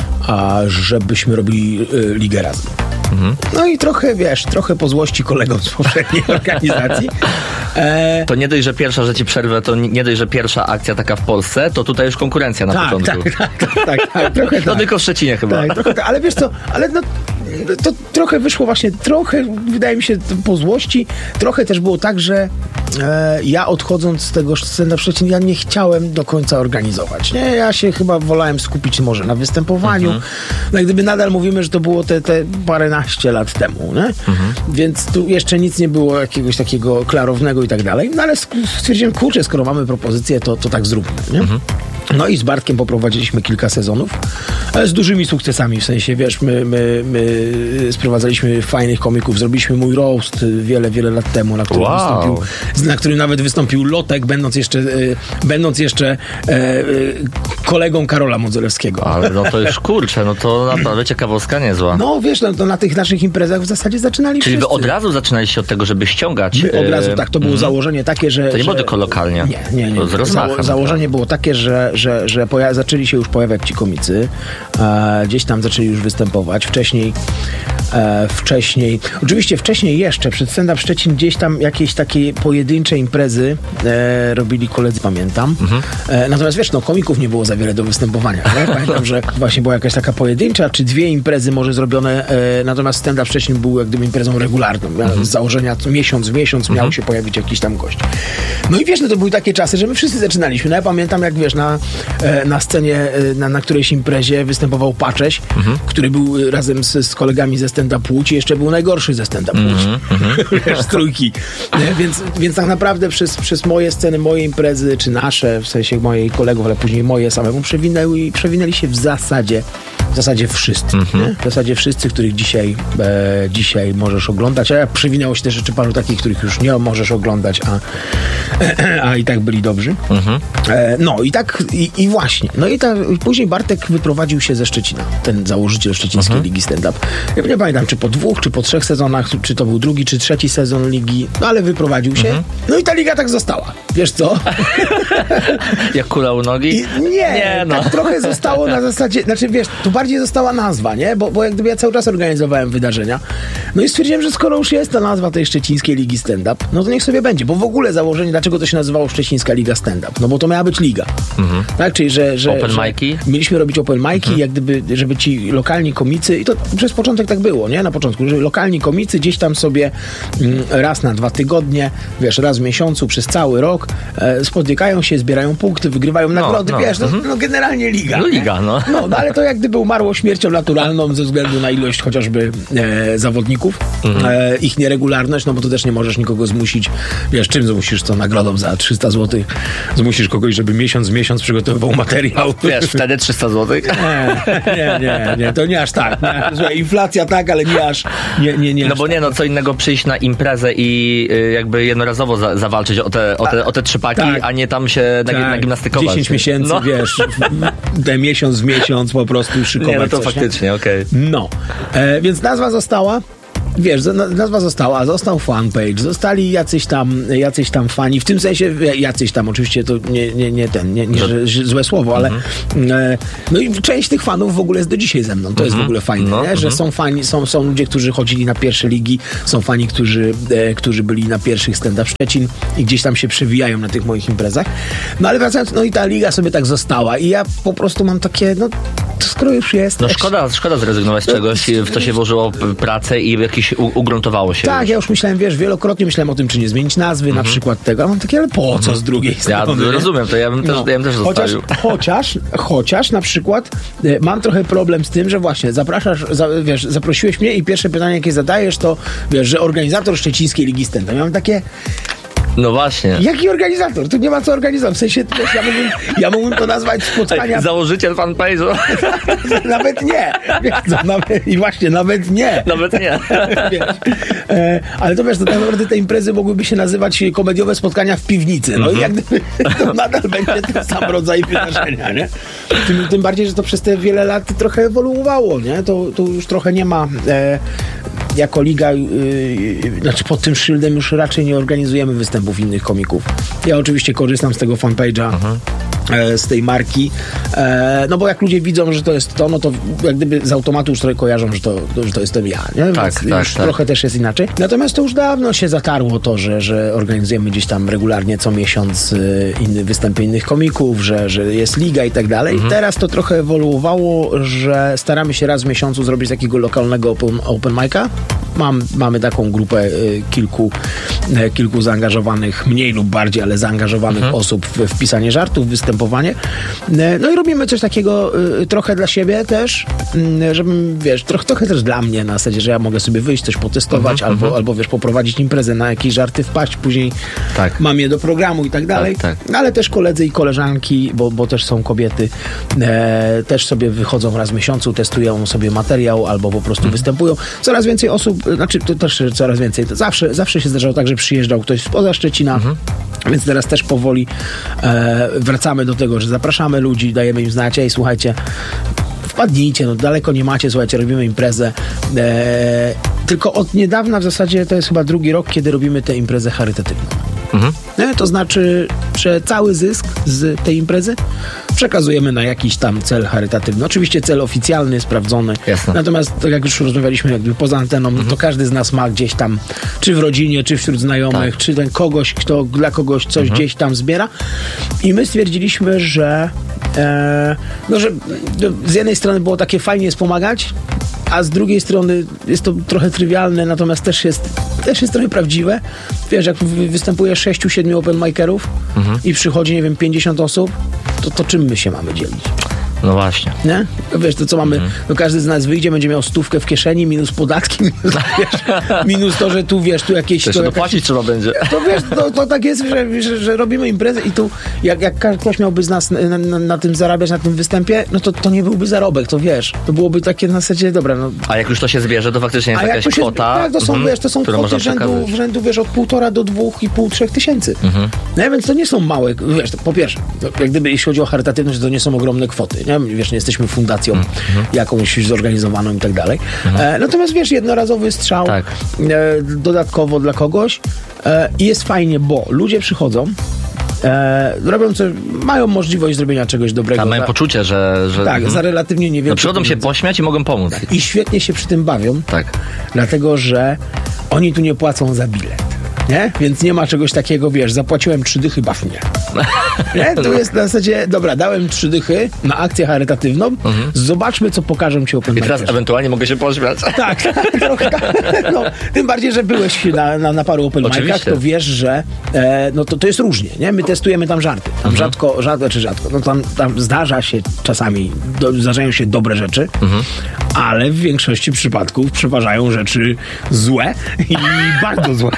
G: a żebyśmy robili y, ligę razem. Mhm. No i trochę, wiesz, trochę po złości kolegom z poprzedniej organizacji. E...
C: To nie dość, że pierwsza, że ci przerwę, to nie dość, że pierwsza akcja taka w Polsce, to tutaj już konkurencja na
G: tak,
C: początku.
G: Tak, tak, tak, tak, tak trochę
C: No
G: tak.
C: tylko w Szczecinie chyba.
G: Tak, trochę tak, ale wiesz co, ale no to trochę wyszło właśnie, trochę wydaje mi się po złości, trochę też było tak, że e, ja odchodząc z tego stand-up Szczecin, ja nie chciałem do końca organizować, nie? Ja się chyba wolałem skupić może na występowaniu, mhm. no gdyby nadal mówimy, że to było te, te paręnaście lat temu, nie? Mhm. Więc tu jeszcze nic nie było jakiegoś takiego klarownego i tak dalej, no ale stwierdziłem, kurczę, skoro mamy propozycję, to, to tak zróbmy, nie? Mhm. No i z Bartkiem poprowadziliśmy kilka sezonów z dużymi sukcesami, w sensie, wiesz, my, my, my sprowadzaliśmy fajnych komików, zrobiliśmy mój roast wiele, wiele lat temu, na którym, wow. wystąpił, na którym nawet wystąpił Lotek, będąc jeszcze, będąc jeszcze e, kolegą Karola Modzelewskiego.
C: Ale no to już kurczę, no to naprawdę ciekawostka niezła.
G: No wiesz, no, to na tych naszych imprezach w zasadzie zaczynali
C: Czyli
G: wszyscy.
C: wy od razu zaczynaliście od tego, żeby ściągać...
G: My od razu, tak, to było mm. założenie takie, że...
C: To nie
G: że,
C: było tylko lokalnie.
G: Nie, nie, nie.
C: Z rozmachem,
G: założenie
C: tak.
G: było takie, że że, że poja- zaczęli się już pojawiać ci komicy, e, gdzieś tam zaczęli już występować. Wcześniej, e, wcześniej, oczywiście wcześniej jeszcze, przed Stand Up Szczecin gdzieś tam jakieś takie pojedyncze imprezy e, robili koledzy, pamiętam. Mhm. E, natomiast wiesz, no komików nie było za wiele do występowania. Nie? Pamiętam, że właśnie była jakaś taka pojedyncza, czy dwie imprezy może zrobione, e, natomiast Stand Up Szczecin był jak gdyby imprezą regularną. Mhm. Z założenia miesiąc w miesiąc mhm. miał się pojawić jakiś tam gość. No i wiesz, no to były takie czasy, że my wszyscy zaczynaliśmy. No ja pamiętam, jak wiesz, na na scenie, na, na którejś imprezie występował Pacześ, mhm. który był razem z, z kolegami ze stand-up Łódź i jeszcze był najgorszy ze stand-up Łódź. Mhm. Wiesz, z trójki. Nie? Więc, więc tak naprawdę przez, przez moje sceny, moje imprezy, czy nasze, w sensie moich kolegów, ale później moje samemu, przewinęły, przewinęli się w zasadzie w zasadzie wszyscy. Mhm. W zasadzie wszyscy, których dzisiaj, e, dzisiaj możesz oglądać, a przewinęło się też jeszcze paru takich, których już nie możesz oglądać, a, a i tak byli dobrzy. Mhm. E, no i tak, i, i właśnie. No i tak, później Bartek wyprowadził się ze Szczecina, ten założyciel Szczecińskiej mhm. Ligi Stand-Up. Ja nie pamiętam, czy po dwóch, czy po trzech sezonach, czy to był drugi, czy trzeci sezon ligi, no ale wyprowadził się. Mhm. No i ta liga tak została. Wiesz co?
C: Jak kula u nogi?
G: I, nie, nie no. Tak trochę zostało na zasadzie, znaczy wiesz, tu bardziej została nazwa, nie? Bo, bo jak gdyby ja cały czas organizowałem wydarzenia. No i stwierdziłem, że skoro już jest ta nazwa tej Szczecińskiej Ligi Stand-Up, no to niech sobie będzie, bo w ogóle założenie, dlaczego to się nazywało Szczecińska Liga Stand-Up? No bo to miała być liga. Mhm. Tak, czyli że, że,
C: open
G: że
C: mic'i?
G: Mieliśmy robić open mic'i, mhm. jak gdyby, żeby ci lokalni komicy, i to przez początek tak było, nie? Na początku, że lokalni komicy gdzieś tam sobie mm, raz na dwa tygodnie, wiesz, raz w miesiącu, przez cały rok rok, e, spotykają się, zbierają punkty, wygrywają nagrody,
C: no,
G: wiesz, no,
C: mhm.
G: no generalnie liga.
C: No liga, no.
G: No, no ale to jak gdyby umarło śmiercią naturalną ze względu na ilość chociażby e, zawodników, mhm. e, ich nieregularność, no bo to też nie możesz nikogo zmusić, wiesz, czym zmusisz to nagrodą za trzysta złotych, zmusisz kogoś, żeby miesiąc w miesiąc przygotowywał materiał.
C: Wiesz, wtedy trzysta złotych?
G: Nie, nie, nie, nie, to nie aż tak. Nie. Słuchaj, inflacja tak, ale nie aż, nie, nie, nie
C: No
G: aż
C: bo
G: tak.
C: nie, no co innego przyjść na imprezę i y, jakby jednorazowo za, zawalczyć o te, o, te, o te trzy paki,
G: tak.
C: a nie tam się na,
G: Tak.
C: nagimnastykować.
G: dziesięć miesięcy,
C: no.
G: wiesz, ten miesiąc w miesiąc po prostu szykować.
C: Nie, no to
G: coś,
C: faktycznie, okej. Okay.
G: No, e, więc nazwa została. Wiesz, nazwa została, został fanpage, zostali jacyś tam, jacyś tam fani, w tym sensie jacyś tam, oczywiście to nie, nie, nie ten, nie, nie że, że złe słowo, ale mm-hmm. e, no i część tych fanów w ogóle jest do dzisiaj ze mną, to mm-hmm. jest w ogóle fajne, no, nie? Że mm-hmm. są fani, są, są ludzie, którzy chodzili na pierwsze ligi, są fani, którzy, e, którzy byli na pierwszych stand-up Szczecin i gdzieś tam się przewijają na tych moich imprezach, no ale wracając, no i ta liga sobie tak została i ja po prostu mam takie, no to skoro już jest...
C: No szkoda, szkoda zrezygnować z czegoś, w co się włożyło pracę i jakiś u, ugruntowało się.
G: Tak,
C: już.
G: ja już myślałem, wiesz, wielokrotnie myślałem o tym, czy nie zmienić nazwy, mm-hmm. na przykład tego, a mam takie, ale po co z drugiej strony?
C: Ja rozumiem, to ja bym też,
G: no.
C: ja bym też
G: chociaż,
C: zostawił.
G: chociaż, chociaż na przykład e, mam trochę problem z tym, że właśnie zapraszasz, za, wiesz, zaprosiłeś mnie i pierwsze pytanie, jakie zadajesz, to wiesz, że organizator Szczecińskiej Ligi Stand-up. Ja mam takie...
C: No właśnie.
G: Jaki organizator? Tu nie ma co organizować. W sensie, wiesz, ja, mógłbym, ja mógłbym to nazwać spotkania...
C: Tak, założyciel fanpage'u.
G: Nawet nie. Wiesz, to nawet, I właśnie, nawet nie.
C: Nawet nie.
G: Wiesz, e, ale to wiesz, to tak naprawdę te imprezy mogłyby się nazywać komediowe spotkania w piwnicy. No mm-hmm. i jak gdyby to nadal będzie ten sam rodzaj wydarzenia, nie? Tym, tym bardziej, że to przez te wiele lat trochę ewoluowało, nie? To, to już trochę nie ma... E, jako liga, yy, znaczy pod tym szyldem już raczej nie organizujemy występów innych komików. Ja oczywiście korzystam z tego fanpage'a, uh-huh. e, z tej marki, e, no bo jak ludzie widzą, że to jest to, no to jak gdyby z automatu już trochę kojarzą, że to, że to jestem ja, nie?
C: Tak,
G: Więc
C: tak,
G: już
C: tak.
G: trochę też jest inaczej. Natomiast to już dawno się zatarło to, że, że organizujemy gdzieś tam regularnie co miesiąc y, inny, występy innych komików, że, że jest liga i tak dalej.
C: Mhm.
G: I teraz to trochę ewoluowało, że staramy się raz w miesiącu zrobić takiego lokalnego open, open mic'a. Mam, mamy taką grupę y, kilku, y, kilku zaangażowanych, mniej lub bardziej, ale zaangażowanych mhm. osób w, w pisanie żartów, występowanie. Y, no i robimy coś takiego y, trochę dla siebie też, y, żebym, wiesz, trochę, trochę też dla mnie na zasadzie, że ja mogę sobie wyjść, coś potestować, mhm, albo, mhm. albo, wiesz, poprowadzić imprezę, na jakieś żarty wpaść, później
C: tak.
G: mam je do programu i tak dalej.
C: Tak, tak.
G: Ale też koledzy i koleżanki, bo, bo też są kobiety, e, też sobie wychodzą raz w miesiącu, testują sobie materiał, albo po prostu mhm. występują. Coraz więcej osób, znaczy to też coraz więcej, to zawsze, zawsze się zdarzało tak, że przyjeżdżał ktoś spoza Szczecina, mhm. więc teraz też powoli e, wracamy do tego, że zapraszamy ludzi, dajemy im znać, ej, słuchajcie, wpadnijcie, no daleko nie macie, słuchajcie, robimy imprezę. E, tylko od niedawna w zasadzie to jest chyba drugi rok, kiedy robimy tę imprezę charytatywną. Mhm. Nie? To znaczy, że cały zysk z tej imprezy przekazujemy na jakiś tam cel charytatywny. Oczywiście cel oficjalny, sprawdzony.
C: Jasne.
G: Natomiast, tak jak już rozmawialiśmy jakby poza anteną, mhm. to każdy z nas ma gdzieś tam, czy w rodzinie, czy wśród znajomych, tak. czy ten kogoś, kto dla kogoś coś mhm. gdzieś tam zbiera. I my stwierdziliśmy, że e, no, że z jednej strony było takie fajnie jest pomagać, a z drugiej strony jest to trochę trywialne, natomiast też jest, też jest trochę prawdziwe. Wiesz, jak występuje sześciu, siedmiu open micerów mhm. i przychodzi, nie wiem, pięćdziesiąt osób, to, to czym my się mamy dzielić?
C: No właśnie.
G: Nie? Wiesz, to co mamy, mhm. no każdy z nas wyjdzie, będzie miał stówkę w kieszeni, minus podatki, minus, wiesz, minus to, że tu, wiesz, tu jakieś...
C: To jeszcze dopłacić jakaś, trzeba będzie.
G: To wiesz, to, to tak jest, że, że, że robimy imprezę i tu, jak, jak ktoś miałby z nas na, na, na tym zarabiać, na tym występie, no to, to nie byłby zarobek, to wiesz, to byłoby takie na zasadzie, dobra, no...
C: A jak już to się zbierze, to faktycznie jest
G: A
C: jakaś
G: jak to się,
C: kwota...
G: Tak, to są, mhm, wiesz, to są kwoty rzędu, rzędu, wiesz, od półtora do dwóch i pół, trzech tysięcy. Mhm. No więc to nie są małe, wiesz, to, po pierwsze, to, jak gdyby jeśli chodzi o charytatywność, to nie są ogromne kwoty, nie? Wiesz, nie jesteśmy fundacją mm-hmm. jakąś zorganizowaną i tak dalej. Mm-hmm. E, natomiast wiesz, jednorazowy strzał tak. e, dodatkowo dla kogoś e, i jest fajnie, bo ludzie przychodzą, e, robią co, mają możliwość zrobienia czegoś dobrego.
C: A mają
G: za,
C: poczucie, że... że
G: tak, mm-hmm. za relatywnie niewiele.
C: No przychodzą się pośmiać i mogą pomóc.
G: I świetnie się przy tym bawią,
C: tak.
G: dlatego, że oni tu nie płacą za bilet. nie? Więc nie ma czegoś takiego, wiesz, zapłaciłem trzy dychy, baw mnie. Nie? Tu jest na zasadzie, dobra, dałem trzy dychy na akcję charytatywną, mhm. zobaczmy, co pokażą ci open
C: I teraz
G: micers.
C: ewentualnie mogę się pośmiać.
G: Tak, tak, trochę tak. No, tym bardziej, że byłeś na, na, na paru open micach, to wiesz, że e, no to, to jest różnie, nie? My testujemy tam żarty. Tam mhm. rzadko, rzadko czy rzadko, no tam, tam zdarza się czasami, do, zdarzają się dobre rzeczy, mhm. ale w większości przypadków przeważają rzeczy złe i bardzo złe.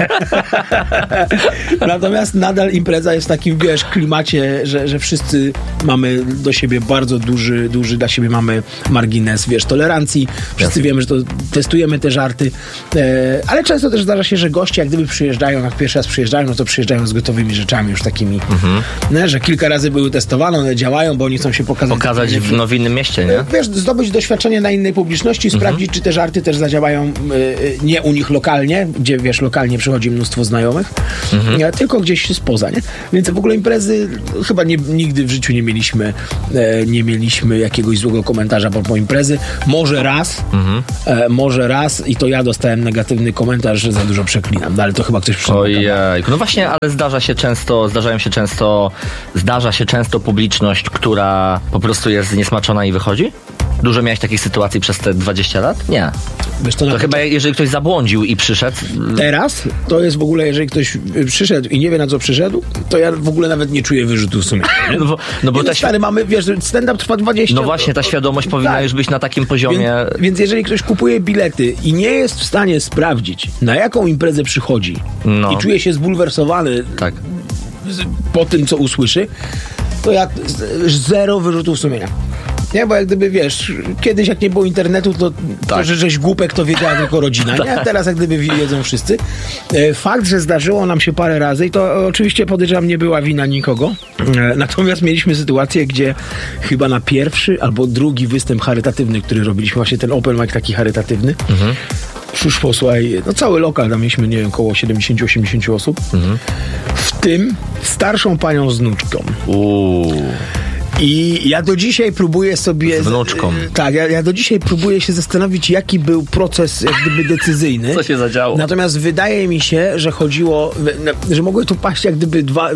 G: Natomiast nadal impreza jest w takim, wiesz, klimacie, że, że wszyscy mamy do siebie bardzo duży, duży dla siebie mamy margines, wiesz, tolerancji. Wszyscy Jasne. wiemy, że to testujemy te żarty, e, ale często też zdarza się, że goście jak gdyby przyjeżdżają, jak pierwszy raz przyjeżdżają, no to przyjeżdżają z gotowymi rzeczami już takimi, mhm. nie, że kilka razy były testowane, one działają, bo oni chcą się pokazać.
C: Pokazać w, no, w innym mieście, nie?
G: Wiesz, zdobyć doświadczenie na innej publiczności, mhm. sprawdzić, czy te żarty też zadziałają e, nie u nich lokalnie, gdzie, wiesz, lokalnie przychodzi mnóstwo znajomych, mhm. tylko gdzieś spoza, nie? Więc w ogóle imprezy chyba nie, nigdy w życiu nie mieliśmy e, nie mieliśmy jakiegoś złego komentarza po, po imprezy. Może raz, mhm. e, może raz i to ja dostałem negatywny komentarz, że za dużo przeklinam, no, ale to chyba ktoś przyszedł.
C: Ojej, no właśnie, ale zdarza się często, zdarzają się często, zdarza się często publiczność, która po prostu jest zniesmaczona i wychodzi? Dużo miałeś takich sytuacji przez te dwadzieścia lat? Nie. Wiesz, to, to chyba to... jeżeli ktoś zabłądził i przyszedł... Teraz to jest w ogóle, jeżeli ktoś przyszedł i nie wie, na co przyszedł, to ja w ogóle nawet nie czuję wyrzutu w sumie. No bo, no bo nie, ta stary, świ... mamy, wiesz, stand-up trwa dwadzieścia lat. No właśnie, ta świadomość to, powinna tak. już być na takim poziomie...
G: Więc, więc jeżeli ktoś kupuje bilety i nie jest w stanie sprawdzić, na jaką imprezę przychodzi no. i czuje się zbulwersowany tak. po tym, co usłyszy, to ja zero wyrzutów sumienia. Nie, bo jak gdyby, wiesz, kiedyś jak nie było internetu, to, tak. to że żeś głupek, to wiedziała tylko rodzina, nie? A teraz jak gdyby wiedzą wszyscy. Fakt, że zdarzyło nam się parę razy i to oczywiście podejrzewam nie była wina nikogo. Natomiast mieliśmy sytuację, gdzie chyba na pierwszy albo drugi występ charytatywny, który robiliśmy, właśnie ten open mic taki charytatywny, mhm. przyszło, słuchaj, no cały lokal, tam mieliśmy, nie wiem, około siedemdziesiąt osiemdziesiąt osób. Mhm. W tym starszą panią z wnuczką. Uuu. I ja do dzisiaj próbuję sobie...
C: Z wnuczką.
G: Tak, ja, ja do dzisiaj próbuję się zastanowić, jaki był proces jak gdyby decyzyjny.
C: Co się zadziało?
G: Natomiast wydaje mi się, że chodziło, że mogły tu paść jak gdyby dwa,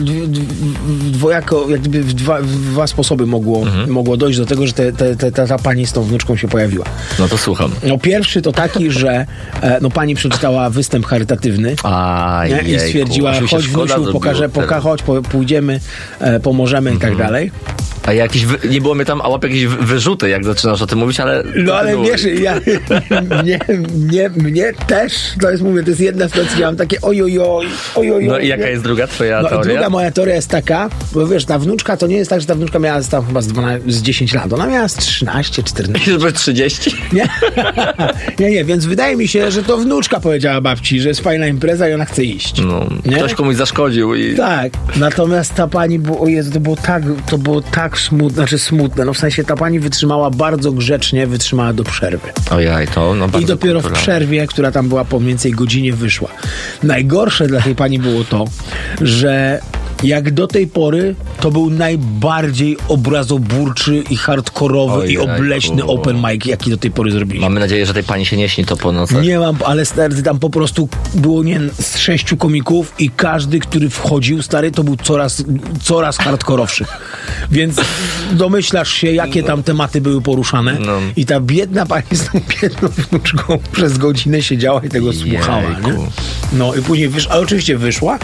G: dwojako, jak gdyby w dwa, w dwa sposoby mogło, mhm. mogło dojść do tego, że te, te, te, ta, ta pani z tą wnuczką się pojawiła.
C: No to słucham.
G: No pierwszy to taki, że no pani przeczytała występ charytatywny
C: A, nie?
G: i stwierdziła, chodź wnusiu, pokażę, poka, chodź, po, pójdziemy, pomożemy mhm. i tak dalej.
C: A jakieś, wy... nie było mnie tam, a łap jakieś wyrzuty, jak zaczynasz o tym mówić, ale...
G: No ale wiesz, ja, mnie, mnie, mnie też, to jest, mówię, to jest jedna sytuacja, ja mam takie ojojoj, ojojoj.
C: No i jaka jest druga twoja
G: no,
C: teoria?
G: Druga moja teoria jest taka, bo wiesz, ta wnuczka to nie jest tak, że ta wnuczka miała tam chyba z, dwanaście, z dziesięć lat, ona miała z trzynaście, czternaście.
C: Żeby trzydzieści?
G: Nie? nie, nie, więc wydaje mi się, że to wnuczka powiedziała babci, że jest fajna impreza i ona chce iść.
C: No, nie? Ktoś komuś zaszkodził i...
G: Tak, natomiast ta pani, było, o Jezu, to było tak, to było tak smutne, znaczy smutne, no w sensie ta pani wytrzymała bardzo grzecznie, wytrzymała do przerwy.
C: Ojej, to no bardzo
G: I dopiero
C: kulturalne.
G: w przerwie, która tam była po mniej więcej godzinie, wyszła. Najgorsze dla tej pani było to, że jak do tej pory to był najbardziej obrazoburczy i hardkorowy Ojej, i obleśny kurwa. open mic, jaki do tej pory zrobiliśmy.
C: Mamy nadzieję, że tej pani się nie śni to po nocach.
G: Nie mam, ale stary, tam po prostu było nie z sześciu komików i każdy, który wchodził, stary, to był coraz, coraz hardkorowszy. Więc domyślasz się, jakie tam tematy były poruszane no. i ta biedna pani z tą biedną wnuczką przez godzinę siedziała i tego Jejku. słuchała. Nie? No i później wyszła, ale oczywiście wyszła,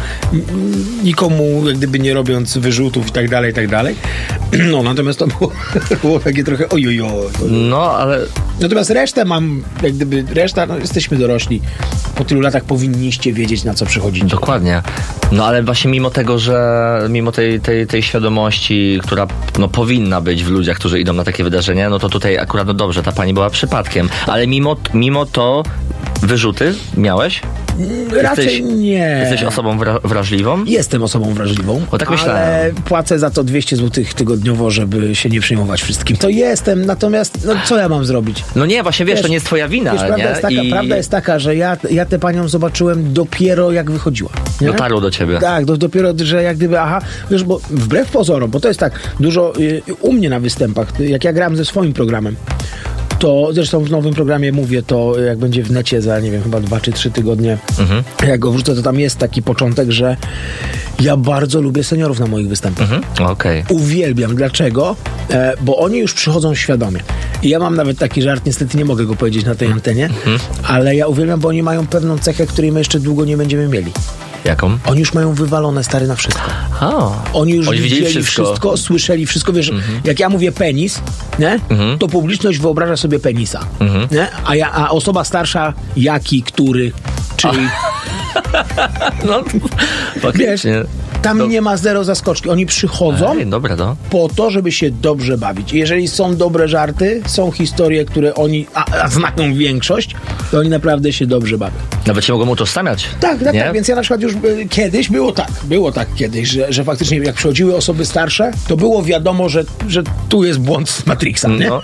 G: nikomu jak gdyby nie robiąc wyrzutów i tak dalej, i tak dalej. No, natomiast to było, było takie trochę ojojo.
C: No, ale...
G: Natomiast resztę mam, jak gdyby, reszta, no jesteśmy dorośli. Po tylu latach powinniście wiedzieć, na co przychodzicie.
C: Dokładnie. No, ale właśnie mimo tego, że mimo tej, tej, tej świadomości, która no, powinna być w ludziach, którzy idą na takie wydarzenia, no to tutaj akurat, no dobrze, ta pani była przypadkiem. Ale mimo, mimo to wyrzuty miałeś?
G: Raczej jesteś, nie.
C: Jesteś osobą wra- wrażliwą?
G: Jestem osobą wrażliwą.
C: O, tak myślałem.
G: Ale płacę za to dwieście złotych tygodniowo, żeby się nie przejmować wszystkim. To jestem, natomiast no, co ja mam zrobić?
C: No nie, właśnie wiesz, wiesz to nie jest twoja wina. Wiesz,
G: prawda,
C: nie?
G: Jest taka,
C: I...
G: prawda jest taka, że ja, ja tę panią zobaczyłem dopiero jak wychodziła. Nie?
C: Dotarło do ciebie.
G: Tak, do, dopiero, że jak gdyby, aha, wiesz, bo wbrew pozorom, bo to jest tak, dużo y, u mnie na występach, jak ja gram ze swoim programem, to zresztą w nowym programie mówię to, jak będzie w necie za, nie wiem, chyba dwa czy trzy tygodnie, mhm. jak go wrzucę, to tam jest taki początek, że ja bardzo lubię seniorów na moich występach.
C: Mhm. Okay.
G: Uwielbiam. Dlaczego? E, bo oni już przychodzą świadomie. I ja mam nawet taki żart, niestety nie mogę go powiedzieć na tej antenie, mhm. ale ja uwielbiam, bo oni mają pewną cechę, której my jeszcze długo nie będziemy mieli.
C: Jaką?
G: Oni już mają wywalone, stary, na wszystko.
C: Oh.
G: Oni już
C: Oni
G: widzieli
C: wszystko.
G: wszystko, słyszeli wszystko. Wiesz, mhm. jak ja mówię penis, nie? Mhm. to publiczność wyobraża sobie penisa. Mhm. Nie? A, ja, a osoba starsza, jaki, który, czyli...
C: no,
G: wiesz, tam
C: to...
G: nie ma zero zaskoczki. Oni przychodzą
C: Ej, dobra, no.
G: po to, żeby się dobrze bawić. I jeżeli są dobre żarty, są historie, które oni, a, a znają większość, to oni naprawdę się dobrze bawią.
C: Nawet się mogą utożsamiać.
G: Tak, tak,
C: nie?
G: tak. Więc ja na przykład już y, kiedyś, było tak, było tak kiedyś, że, że faktycznie jak przychodziły osoby starsze, to było wiadomo, że, że tu jest błąd z Matrixa, nie? No.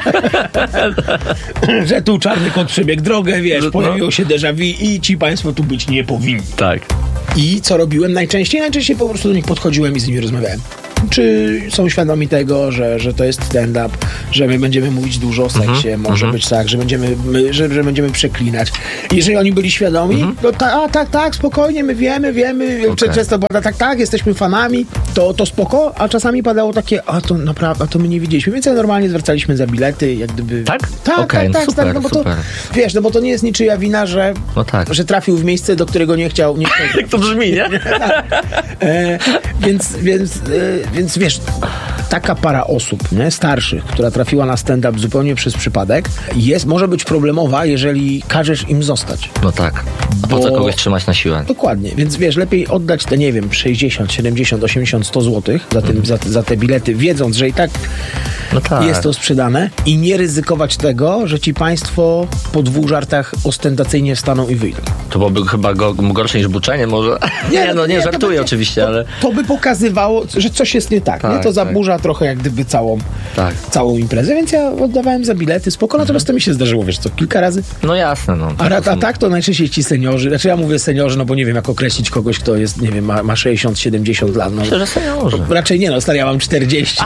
G: że tu czarny kot przebiegł drogę, wiesz, no. pojawiło się déjà vu i ci państwo tu być nie powinni.
C: Tak.
G: I co robiłem najczęściej? Najczęściej po prostu do nich podchodziłem i z nimi rozmawiałem. Czy są świadomi tego, że, że to jest stand-up, że my będziemy mówić dużo o seksie, mm-hmm. może mm-hmm. być tak, że będziemy, my, że, że będziemy przeklinać. Jeżeli oni byli świadomi, mm-hmm. to ta, a, tak, tak, spokojnie, my wiemy, wiemy, okay. często pada tak, tak, jesteśmy fanami, to, to spoko, a czasami padało takie, a to naprawdę, a to my nie widzieliśmy, więc ja normalnie zwracaliśmy za bilety, jak gdyby...
C: Tak?
G: Tak,
C: okay,
G: tak, tak,
C: super,
G: tak, no bo
C: super.
G: to, wiesz, no bo to nie jest niczyja wina, że,
C: no tak.
G: że trafił w miejsce, do którego nie chciał. Nie chciał
C: jak to brzmi, nie?
G: e, więc, więc, e, więc wiesz, taka para osób, nie, starszych, która trafiła na stand-up zupełnie przez przypadek, jest, może być problemowa, jeżeli każesz im zostać.
C: No tak. A
G: Bo...
C: po co kogoś trzymać na siłę?
G: Dokładnie. Więc wiesz, lepiej oddać te, nie wiem, sześćdziesiąt, siedemdziesiąt, osiemdziesiąt, sto złotych za, tym, mm. za, za te bilety, wiedząc, że i tak, no tak jest to sprzedane i nie ryzykować tego, że ci państwo po dwóch żartach ostentacyjnie wstaną i wyjdą.
C: To byłoby chyba go, gorsze niż buczenie może? Nie, nie no nie, nie żartuję to, oczywiście,
G: to,
C: ale...
G: To by pokazywało, że coś jest nie tak, tak nie? To zaburza tak. trochę jak gdyby całą, tak. całą imprezę, więc ja oddawałem za bilety, spoko, natomiast to mi się zdarzyło, wiesz co, kilka razy.
C: No jasne, no.
G: A, a tak to najczęściej ci seniorzy, znaczy ja mówię seniorzy, no bo nie wiem jak określić kogoś, kto jest, nie wiem, ma, ma sześćdziesiąt, siedemdziesiąt lat. No.
C: Myślę, że seniorzy.
G: Raczej nie, no stary, ja mam czterdzieści.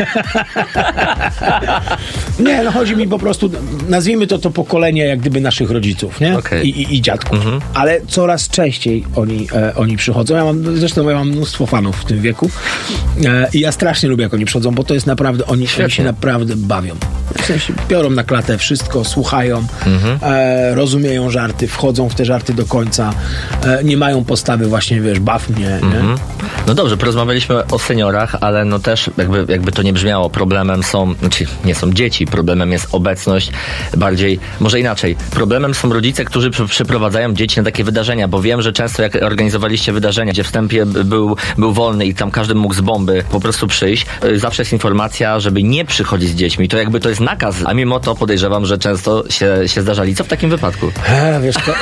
G: nie, no chodzi mi po prostu, nazwijmy to to pokolenie jak gdyby naszych rodziców, nie?
C: Okay.
G: I, i, i dziadków.
C: Mhm.
G: Ale coraz częściej oni, e, oni przychodzą. Ja mam, zresztą ja mam mnóstwo fanów w tym wieku e, i ja strasznie lubię jak oni przychodzą, bo to jest naprawdę, oni, oni się naprawdę bawią. W sensie biorą na klatę wszystko, słuchają, mhm. e, rozumieją żarty, wchodzą w te żarty do końca, e, nie mają postawy właśnie, wiesz, baw mnie. Mhm. Nie?
C: No dobrze, porozmawialiśmy o seniorach, ale no też jakby, jakby to nie brzmiało, problemem są, znaczy nie są dzieci, problemem jest obecność, bardziej, może inaczej, problemem są rodzice, którzy przy, przyprowadzają dzieci na takie wydarzenia, bo wiem, że często jak organizowaliście wydarzenia, gdzie wstępie był, był wolny i tam każdy mógł z bomby po prostu przyjść, zawsze jest informacja, żeby nie przychodzić z dziećmi, to jakby to jest nakaz, a mimo to podejrzewam, że często się, się zdarzali. Co w takim wypadku?
G: A, wiesz, to,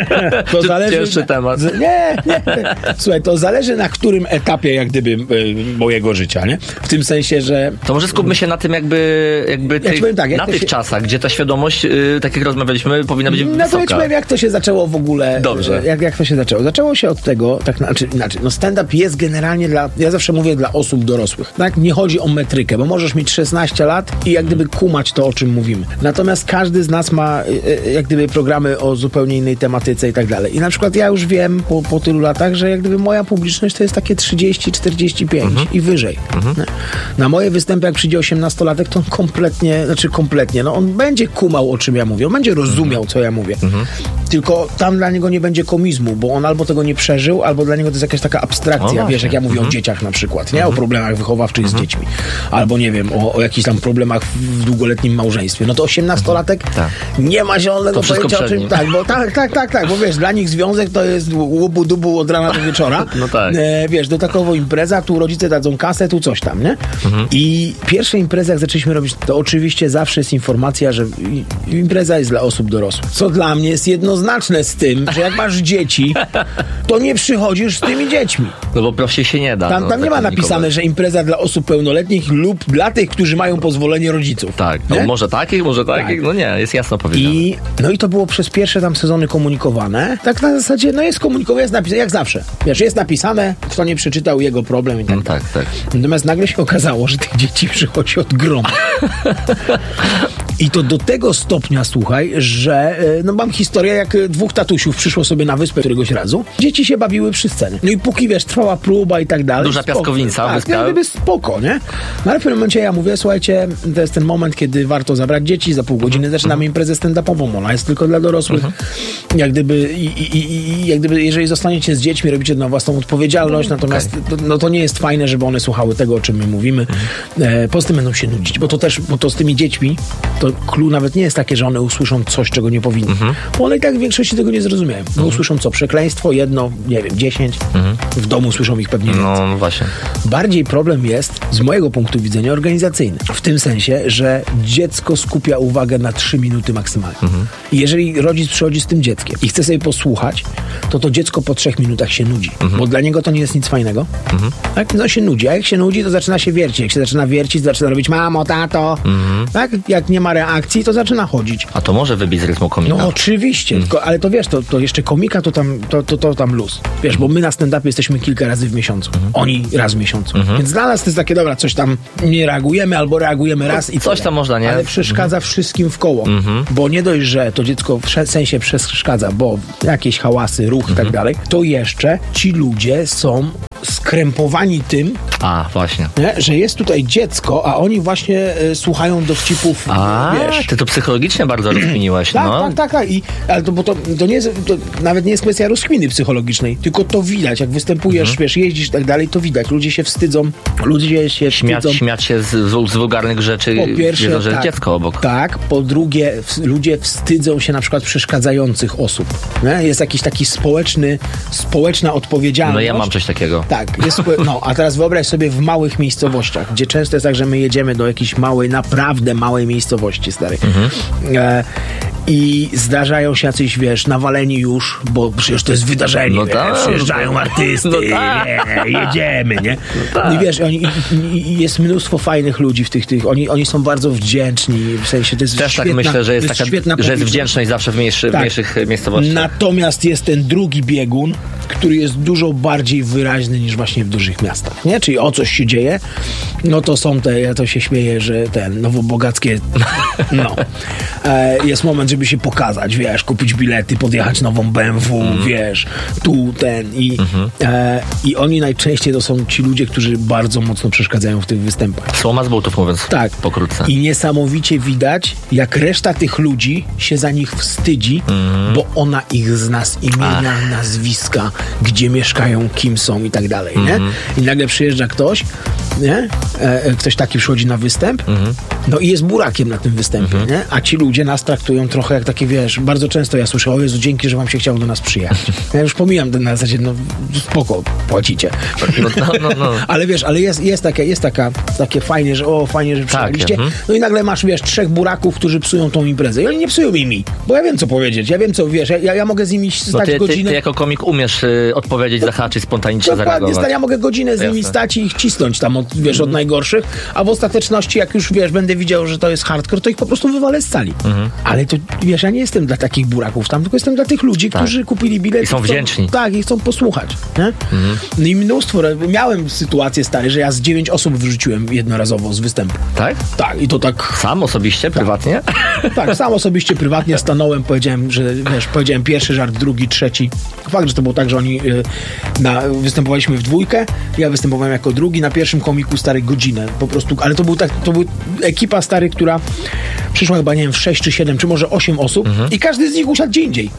G: to zależy...
C: Cięższy temat.
G: Nie, nie. Słuchaj, to zależy na którym etapie jak gdyby mojego życia, nie? W tym sensie, że...
C: To może skupmy się na tym jakby, jakby tej,
G: ja tak,
C: na tych się... czasach, gdzie ta świadomość, yy, tak jak rozmawialiśmy, powinna być no wysoka.
G: No to ja ci powiem, jak to się zaczęło w ogóle.
C: Dobrze.
G: Jak, jak to się zaczęło? Zaczęło się od tego, tak znaczy, znaczy no stand-up jest generalnie dla, ja zawsze mówię dla osób dorosłych, tak? Nie chodzi o metrykę, bo możesz mieć szesnaście lat i jak gdyby kumać to, o czym mówimy. Natomiast każdy z nas ma jak gdyby programy o zupełnie innej tematyce i tak dalej. I na przykład ja już wiem po, po tylu latach, że jak gdyby moja publiczność to jest takie trzydzieści czterdzieści pięć mhm. i wyżej. Mhm. Na moje występy, jak przyjdzie osiemnastolatek, to on kompletnie, znaczy kompletnie, no on będzie kumał, o czym ja mówię, on będzie rozumiał, co ja mówię. Mhm. Tylko tam dla niego nie będzie komizmu, bo on albo tego nie przeżył, albo dla niego to jest jakaś taka abstrakcja, wiesz, jak ja mówię mhm. o dzieciach na przykład, nie? O problemach wychowawczych mhm. z dziećmi. Albo nie wiem, o, o jakichś tam problemach w długoletnim małżeństwie. No to osiemnastolatek mhm. nie ma zielonego pojęcia o czym. Tak, bo tak, tak, tak, tak, bo wiesz, dla nich związek to jest łubu dubu od rana do wieczora.
C: No tak.
G: E, wiesz, do takowo impreza, tu rodzice dadzą kasę, tu coś tam, nie? Mhm. I pierwsze imprezy, jak zaczęliśmy robić, to oczywiście zawsze jest informacja, że impreza jest dla osób dorosłych. Co dla mnie jest jednoznaczne z tym, że jak masz dzieci, to nie przychodzisz z tymi dziećmi.
C: No bo prościej się nie da.
G: Tam,
C: no,
G: tam nie ma napisane, że impreza dla osób pełnoletnich lub dla tych, którzy mają pozwolenie rodziców.
C: Tak, no może takich, może takich, tak. No nie, jest jasno powiedziane.
G: I, no i to było przez pierwsze tam sezony komunikowane. Tak na zasadzie, no jest komunikowane, jest napisane, jak zawsze. Wiesz, jest napisane, kto nie przeczytał, jego problem i tak.
C: No tak, tak.
G: Natomiast nagle się okazało, że tych dzieci przychodzi od gromu. I to do tego stopnia, słuchaj, że no mam historię, jak dwóch tatusiów przyszło sobie na wyspę któregoś razu. Dzieci się bawiły przy scenie. No i póki, wiesz, trwała próba i tak dalej.
C: Duża
G: spoko.
C: piaskownica.
G: Tak,
C: wyspia.
G: gdyby spoko, nie? No ale w pewnym momencie ja mówię, słuchajcie, to jest ten moment, kiedy warto zabrać dzieci, za pół godziny zaczynamy imprezę stand-upową. Ona jest tylko dla dorosłych. Uh-huh. Jak gdyby, i, i, i, jak gdyby, jeżeli zostaniecie z dziećmi, robicie na własną odpowiedzialność, natomiast okay. to, no to nie jest fajne, żeby one słuchały tego, o czym my mówimy. Uh-huh. E, poza tym będą się nudzić, bo to też, bo to z tymi dziećmi, to clue nawet nie jest takie, że one usłyszą coś, czego nie powinny. Uh-huh. Bo one i tak w większości tego nie zrozumieją. No, uh-huh. usłyszą co? Przekleństwo, jedno, nie wiem, dziesięć. Uh-huh. W domu słyszą ich pewnie więcej.
C: No właśnie.
G: Bardziej problem jest, z mojego punktu widzenia, organizacyjny. W tym sensie, że dziecko skupia uwagę na trzy minuty maksymalnie. Mhm. I jeżeli rodzic przychodzi z tym dzieckiem i chce sobie posłuchać, to to dziecko po trzech minutach się nudzi. Mhm. Bo dla niego to nie jest nic fajnego. Mhm. Tak? No się nudzi. A jak się nudzi, to zaczyna się wiercić. Jak się zaczyna wiercić, to zaczyna robić mamo, tato. Mhm. Tak? Jak nie ma reakcji, to zaczyna chodzić.
C: A to może wybić z rytmu komika.
G: No oczywiście. Mhm. Tylko, ale to wiesz, to, to jeszcze komika to tam, to, to, to tam luz. Wiesz, bo my na stand-upie jesteśmy kilka razy w miesiącu. Mhm. Oni raz w miesiącu. Mhm. Więc dla nas to jest takie, dobra, coś tam nie reagujemy, albo reagujemy raz i
C: coś tam można, nie?
G: Ale przeszkadza mhm. wszystkim w koło. Mhm. Bo nie dość, że to dziecko w sensie przeszkadza, bo jakieś hałasy, ruch i mhm. tak dalej, to jeszcze ci ludzie są skrępowani tym,
C: a właśnie,
G: nie? Że jest tutaj dziecko, a oni właśnie y, słuchają dowcipów,
C: a,
G: wiesz.
C: Ty to psychologicznie bardzo rozkminiłaś,
G: tak,
C: no.
G: Tak, tak, tak. I, ale to, bo to, to, nie jest, to nawet nie jest kwestia rozkminy psychologicznej, tylko to widać, jak występujesz, mhm. wiesz, jeździsz i tak dalej, to widać. Ludzie się wstydzą, ludzie się
C: śmiać,
G: wstydzą.
C: Śmiać się z, z wulgarnych rzeczy,
G: po pierwsze,
C: wiedzą, że
G: tak,
C: jest dziecko obok.
G: Tak, po drugie, w, ludzie wstydzą się na przykład przeszkadzających osób. Nie? Jest jakiś taki społeczny, społeczna odpowiedzialność.
C: No ja mam coś takiego.
G: Tak, jest, no, a teraz wyobraź sobie w małych miejscowościach, gdzie często jest tak, że my jedziemy do jakiejś małej, naprawdę małej miejscowości, starej. Mhm. E, I zdarzają się jacyś, wiesz, nawaleni już, bo przecież to jest wydarzenie,
C: no
G: wiesz,
C: tak,
G: przyjeżdżają artysty,
C: no tak.
G: nie, jedziemy, nie?
C: No tak.
G: I wiesz, oni, i, i jest mnóstwo fajnych ludzi w tych, tych oni, oni są bardzo wdzięczni, w sensie to jest
C: Też
G: świetna,
C: tak myślę, że jest,
G: jest
C: taka,
G: świetna
C: że jest wdzięczność zawsze w, mniejszy, tak. w mniejszych miejscowościach.
G: Natomiast jest ten drugi biegun, który jest dużo bardziej wyraźny niż właśnie w dużych miastach, nie? Czyli o coś się dzieje, no to są te, ja to się śmieję, że ten nowobogackie, no, e, jest moment, żeby się pokazać, wiesz, kupić bilety, podjechać nową B M W, mm. wiesz, tu, ten i, mm-hmm. e, i oni najczęściej to są ci ludzie, którzy bardzo mocno przeszkadzają w tych występach.
C: Słoma z butów, mówiąc
G: tak.
C: pokrótce.
G: I niesamowicie widać, jak reszta tych ludzi się za nich wstydzi, mm. bo ona ich zna z imienia, Ach. nazwiska, gdzie mieszkają, kim są i tak dalej, nie? Mm. I nagle przyjeżdża ktoś, nie? E, ktoś taki przychodzi na występ, mm-hmm. no i jest burakiem na tym występie, mm-hmm. nie? A ci ludzie nas traktują trochę jak takie, wiesz, bardzo często ja słyszę, o Jezu, dzięki, że wam się chciało do nas przyjechać. Ja już pomijam ten na zasadzie, no spoko, płacicie.
C: No, no, no, no.
G: Ale wiesz, ale jest, jest, takie, jest taka, takie fajnie, że o, fajnie, że przyjechaliście. Tak, no i nagle masz, wiesz, trzech buraków, którzy psują tą imprezę. I oni nie psują mi mi, bo ja wiem, co powiedzieć. Ja wiem, co, wiesz, ja, ja mogę z nimi stać
C: no ty,
G: godzinę.
C: Ty, ty jako komik umiesz y, odpowiedzieć, zahaczyć, spontanicznie zareagować.
G: Dokładnie, ja mogę godzinę z nimi stać i ich cisnąć tam, od, wiesz, mm. od najgorszych, a w ostateczności, jak już, wiesz, będę widział, że to jest hardcore, to ich po prostu wywalę z sali. Mm-hmm. Ale to, wiesz, ja nie jestem dla takich buraków tam, tylko jestem dla tych ludzi, tak. którzy kupili bilet.
C: I są wdzięczni.
G: Chcą, tak, i chcą posłuchać. Nie? Mm-hmm. No i mnóstwo, miałem sytuację, stary, że ja z dziewięć osób wyrzuciłem jednorazowo z występu.
C: Tak?
G: Tak, i to tak...
C: Sam osobiście, tak. prywatnie?
G: Tak, sam osobiście, prywatnie stanąłem, powiedziałem, że, wiesz, powiedziałem pierwszy żart, drugi, trzeci. Fakt, że to było tak, że oni y, na, występowaliśmy w dwójkę, ja występowałem jako drugi, na pierwszym komiku, stary, godzinę, po prostu, ale to był tak, to był ekipa, stary, która przyszła chyba, nie wiem, w sześć czy siedem, czy może osiem osób mhm. i każdy z nich usiadł gdzie indziej.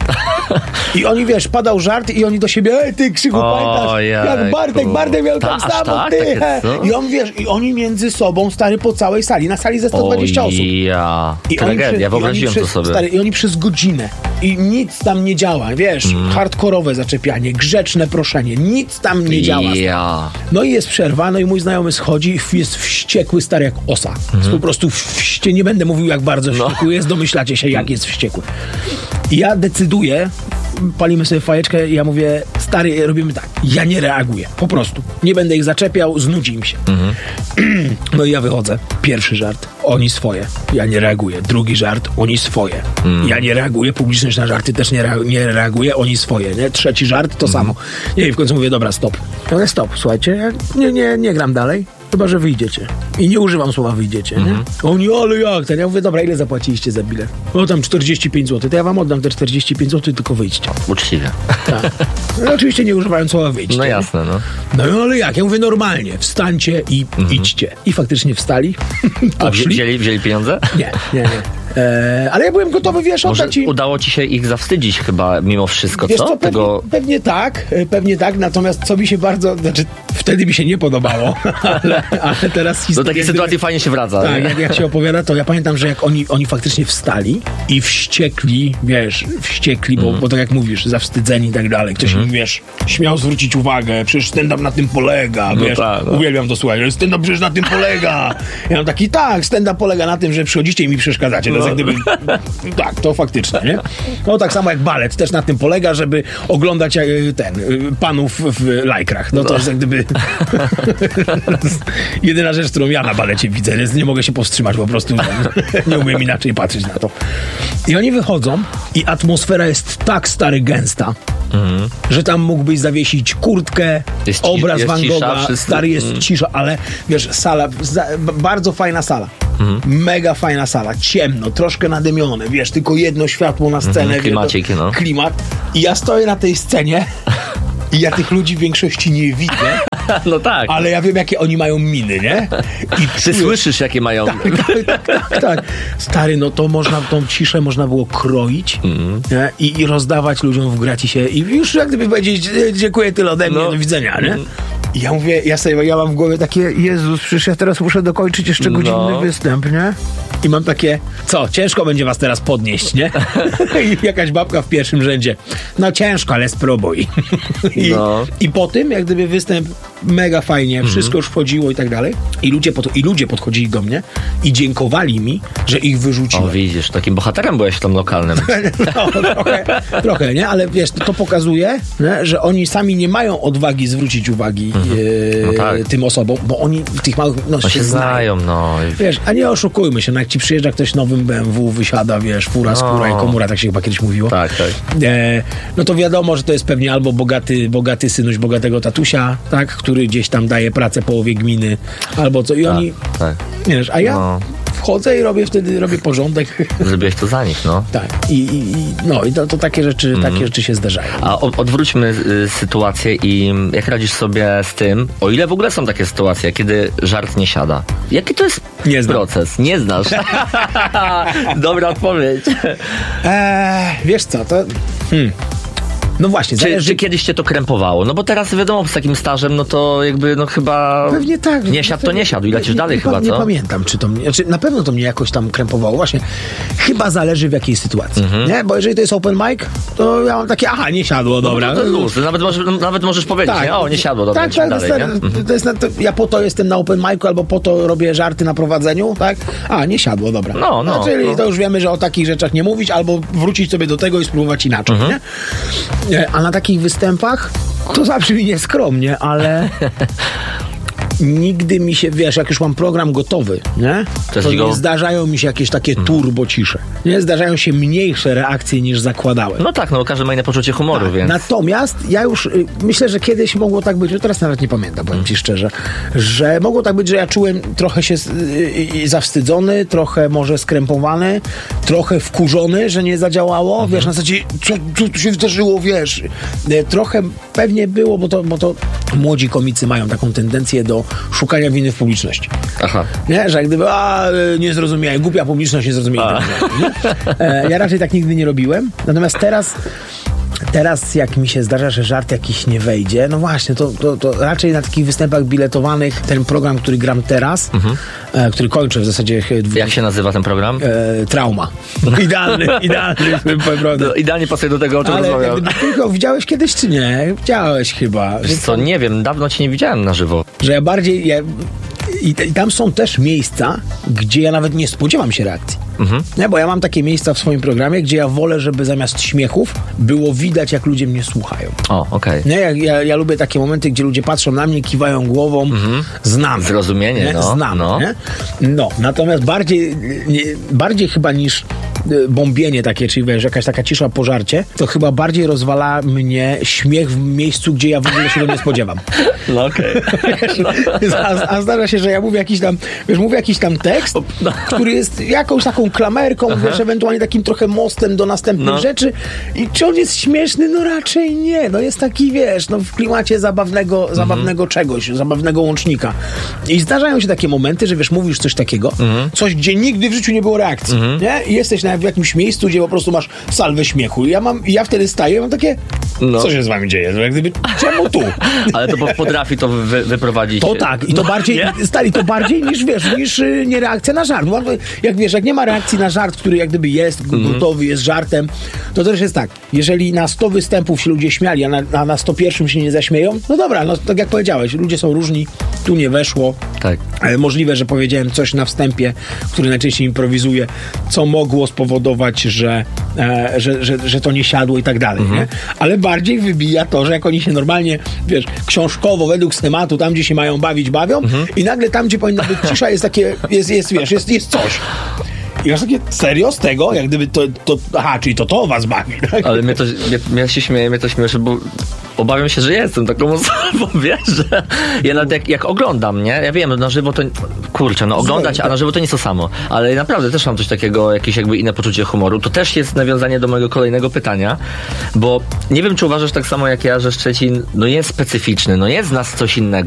G: I oni, wiesz, padał żart i oni do siebie, ej, ty, Krzyku, pamiętasz, jak Bartek, Bartek miał tam samo, tak, ty, tak I on, wiesz, i oni między sobą, stary, po całej sali, na sali ze sto dwadzieścia osób.
C: Ja.
G: I
C: Tragedia, wyobraziłem to sobie.
G: Stary, i oni przez godzinę i nic tam nie działa, wiesz, mm. hardkorowe zaczepianie, grzeczne proszenie, nic tam nie działa.
C: Ja.
G: No i jest przerwa, no i mój znajomy schodzi, jest wściekły, stary, jak osa. Mm. Po prostu wście, nie będę mówił, jak bardzo wściekły no. jest, domyślacie się, jak jest wściekły. I ja decyduję, palimy sobie fajeczkę i ja mówię, stary, robimy tak, ja nie reaguję, po prostu. Nie będę ich zaczepiał, znudzi im się. Mhm. No i ja wychodzę, pierwszy żart. oni swoje. Ja nie reaguję. Drugi żart, oni swoje. Mm. Ja nie reaguję, publiczność na żarty też nie, rea- nie reaguje, oni swoje. Nie? Trzeci żart, to mm. samo. Nie, i w końcu mówię, dobra, stop. Ale stop, słuchajcie, ja nie, nie, nie gram dalej. Chyba, że wyjdziecie. I nie używam słowa wyjdziecie, nie? Mm. Oni, ale jak ten? Ja mówię, dobra, ile zapłaciliście za bilet? O, tam czterdzieści pięć złotych. To ja wam oddam te czterdzieści pięć złotych, tylko wyjdźcie.
C: Uczciwie.
G: Tak. No, oczywiście nie używając słowa wyjdźcie.
C: No jasne, no.
G: No ale jak? Ja mówię, normalnie. Wstańcie i mm. idźcie. I faktycznie wstali.
C: A wzięli, wzięli pieniądze?
G: Nie, nie, nie. E, ale ja byłem gotowy, wiesz,
C: Może
G: oddać im...
C: udało ci się ich zawstydzić chyba mimo wszystko,
G: wiesz
C: co?
G: co? Pewnie,
C: Tego...
G: pewnie tak, pewnie tak, natomiast co mi się bardzo, znaczy wtedy mi się nie podobało, ale, ale teraz historia...
C: Do takiej sytuacji
G: gdyby,
C: fajnie się wraca.
G: Tak, jak, jak się opowiada, to ja pamiętam, że jak oni, oni faktycznie wstali i wściekli, wiesz, wściekli, bo, mm. bo tak jak mówisz, zawstydzeni i tak dalej, ktoś mm. im, wiesz, śmiał zwrócić uwagę, przecież stand-up na tym polega,
C: no
G: wiesz,
C: ta, no.
G: Uwielbiam to słuchać, że stand-up przecież na tym polega. Ja mam taki, tak, stand-up polega na tym, że przychodzicie i mi przeszkadzacie, no. To jest jak gdyby... Tak, to faktycznie, nie? No tak samo jak balet też na tym polega, żeby oglądać ten, panów w lajkrach. No to jest jak gdyby jedyna rzecz, którą ja na balecie widzę, więc nie mogę się powstrzymać, po prostu nie umiem inaczej patrzeć na to. I oni wychodzą i atmosfera jest tak stary gęsta, mhm. że tam mógłbyś zawiesić kurtkę,
C: jest
G: obraz
C: ci,
G: Van Gogha,
C: cisza,
G: stary jest mhm. cisza, ale wiesz, sala, za, bardzo fajna sala. Mhm. Mega fajna sala, ciemno, troszkę nadymione, wiesz, tylko jedno światło na scenę.
C: Mhm, klimacik,
G: wie, to,
C: no.
G: Klimat. I ja stoję na tej scenie i ja tych ludzi w większości nie widzę.
C: No tak.
G: Ale ja wiem, jakie oni mają miny, nie? I
C: Ty
G: czuję...
C: słyszysz, jakie mają...
G: Tak, tak, tak, tak, tak. Stary, no to można, tą ciszę można było kroić mm. nie? I, i rozdawać ludziom w gratisie i już jak gdyby powiedzieć, dziękuję, tyle ode mnie, no. Do widzenia, nie? I ja mówię, ja sobie, ja mam w głowie takie, Jezus, przecież ja teraz muszę dokończyć jeszcze godzinny no. występ, nie? I mam takie, co, ciężko będzie was teraz podnieść, nie? I jakaś babka w pierwszym rzędzie, no ciężko, ale spróbuj. I, no. I po tym, jak gdyby występ mega fajnie, wszystko mm-hmm. już wchodziło i tak dalej. I ludzie, pod, I ludzie podchodzili do mnie i dziękowali mi, że ich wyrzuciłem.
C: O, widzisz, takim bohaterem byłeś w tym lokalnym.
G: No, trochę, trochę, nie? Ale wiesz, to, to pokazuje, nie? Że oni sami nie mają odwagi zwrócić uwagi mm-hmm. e, no tak. tym osobom, bo oni w tych małych, no,
C: się, się znają, no.
G: Wiesz, a nie oszukujmy się, no jak ci przyjeżdża ktoś nowym B M W, wysiada, wiesz, fura, skóra no. i komura, tak się chyba kiedyś mówiło.
C: Tak, tak.
G: E, no to wiadomo, że to jest pewnie albo bogaty, bogaty synuś bogatego tatusia, tak, który gdzieś tam daje pracę połowie gminy, albo co. I tak, oni, tak. wiesz, a ja no. wchodzę i robię wtedy, robię porządek.
C: Zrobiłeś to za nich, no.
G: Tak. I, i, no i to, to takie rzeczy, mm. takie rzeczy się zdarzają.
C: A o, odwróćmy y, sytuację i jak radzisz sobie z tym, o ile w ogóle są takie sytuacje, kiedy żart nie siada? Jaki to jest nie proces? Nie znasz. Dobra odpowiedź.
G: Eee, wiesz co, to... Hmm. No właśnie,
C: czy, zależy... czy kiedyś cię to krępowało? No bo teraz wiadomo, z takim stażem, no to jakby, no chyba...
G: Pewnie tak.
C: Nie siadł, to nie siadł i lecisz
G: nie,
C: dalej
G: nie,
C: chyba,
G: nie,
C: co?
G: Nie pamiętam, czy to mnie... Znaczy, na pewno to mnie jakoś tam krępowało. Właśnie, chyba zależy w jakiej sytuacji, mm-hmm. nie? Bo jeżeli to jest open mic, to ja mam takie, aha, nie siadło, dobra.
C: No, to luz. Nawet, możesz, nawet możesz powiedzieć, tak, nie? O, nie siadło, dobra, tak, tak, dalej,
G: to, nie? To jest, to, ja po to jestem na open micu, albo po to robię żarty na prowadzeniu, tak? A, nie siadło, dobra.
C: No, no.
G: no czyli
C: no.
G: to już wiemy, że o takich rzeczach nie mówić, albo wrócić sobie do tego i spróbować inaczej, mm-hmm. nie? A na takich występach to zawsze mi nieskromnie, ale nigdy mi się, wiesz, jak już mam program gotowy, nie? To, to nie go... zdarzają mi się jakieś takie turbo cisze. Nie? Zdarzają się mniejsze reakcje niż zakładałem.
C: No tak, no każdy ma inne poczucie humoru, tak. Więc...
G: Natomiast ja już y, myślę, że kiedyś mogło tak być, teraz nawet nie pamiętam, powiem ci szczerze, że mogło tak być, że ja czułem trochę się y, y, zawstydzony, trochę może skrępowany, trochę wkurzony, że nie zadziałało, mhm. wiesz, na zasadzie, co, co tu się wydarzyło, wiesz. Y, trochę pewnie było, bo to, bo to młodzi komicy mają taką tendencję do szukania winy w publiczności. Aha. Nie? Że jak gdyby, a, nie zrozumiałem, głupia publiczność nie zrozumiała. E, ja raczej tak nigdy nie robiłem. Natomiast teraz Teraz jak mi się zdarza, że żart jakiś nie wejdzie, no właśnie, to, to, to raczej na takich występach biletowanych ten program, który gram teraz, mhm. e, który kończę w zasadzie...
C: Jak się nazywa ten program?
G: E, trauma. Idealny, idealny.
C: To idealnie pasuje do tego, o czym rozmawiam.
G: Ale tylko widziałeś kiedyś, czy nie? Widziałeś chyba.
C: Wiesz co, nie wiem, dawno cię nie widziałem na żywo.
G: Że ja bardziej... Ja, i, I tam są też miejsca, gdzie ja nawet nie spodziewam się reakcji.
C: Mhm.
G: Nie, bo ja mam takie miejsca w swoim programie, gdzie ja wolę, żeby zamiast śmiechów było widać, jak ludzie mnie słuchają.
C: O, okej.
G: Nie, ja, ja, ja lubię takie momenty, gdzie ludzie patrzą na mnie, kiwają głową,
C: Mhm.
G: znam.
C: Zrozumienie,
G: nie?
C: no,
G: Znam,
C: no.
G: nie? No, natomiast bardziej, nie, bardziej chyba niż y, bombienie takie, czyli wiesz, jakaś taka cisza po żarcie, to chyba bardziej rozwala mnie śmiech w miejscu, gdzie ja w ogóle się go nie spodziewam.
C: No okej.
G: A, a zdarza się, że ja mówię jakiś tam, wiesz, mówię jakiś tam tekst,
C: No.
G: który jest jakąś taką klamerką, wiesz, ewentualnie takim trochę mostem do następnych
C: No.
G: rzeczy. I czy on jest śmieszny? No raczej nie. No jest taki, wiesz, no w klimacie zabawnego,
C: Mhm.
G: zabawnego czegoś, zabawnego łącznika. I zdarzają się takie momenty, że wiesz, mówisz coś takiego,
C: Mhm.
G: coś, gdzie nigdy w życiu nie było reakcji, nie? I jesteś na, w jakimś miejscu, gdzie po prostu masz salwę śmiechu. I ja mam, i ja wtedy staję i mam takie,
C: No.
G: co się z wami dzieje? No, jak gdyby, czemu tu?
C: Ale to po- potrafi to wy, wyprowadzić.
G: To tak, i to bardziej,
C: Nie?
G: stary, to bardziej niż, wiesz, niż y, nie reakcja na żart. Bo jak wiesz, jak nie ma reakcji na żart, który jak gdyby jest
C: Mhm.
G: gotowy, jest żartem, to też jest tak, jeżeli na sto występów się ludzie śmiali, a na, a na sto pierwszym się nie zaśmieją, no dobra, no tak jak powiedziałeś, ludzie są różni, tu nie weszło.
C: Tak.
G: Ale możliwe, że powiedziałem coś na wstępie, który najczęściej improwizuje, co mogło spowodować, że, e, że, że, że to nie siadło i tak dalej, nie? Ale bardziej wybija to, że jak oni się normalnie, wiesz, książkowo, według schematu, tam gdzie się mają bawić, bawią i nagle tam, gdzie powinna być cisza, jest takie, jest, jest wiesz, jest, jest coś. I masz takie, serio z tego? Jak gdyby to, to aha, czyli to to was bawi, tak?
C: Ale mnie to, mnie, mnie się śmieje, mnie to śmieszy, bo obawiam się, że jestem taką osobą, wiesz, że ja nawet jak, jak oglądam, nie? Ja wiem, na żywo to, kurczę, no oglądać, a na żywo to nie to samo, ale naprawdę też mam coś takiego, jakieś jakby inne poczucie humoru. To też jest nawiązanie do mojego kolejnego pytania, bo nie wiem, czy uważasz tak samo jak ja, że Szczecin, no jest specyficzny, no jest z nas coś innego.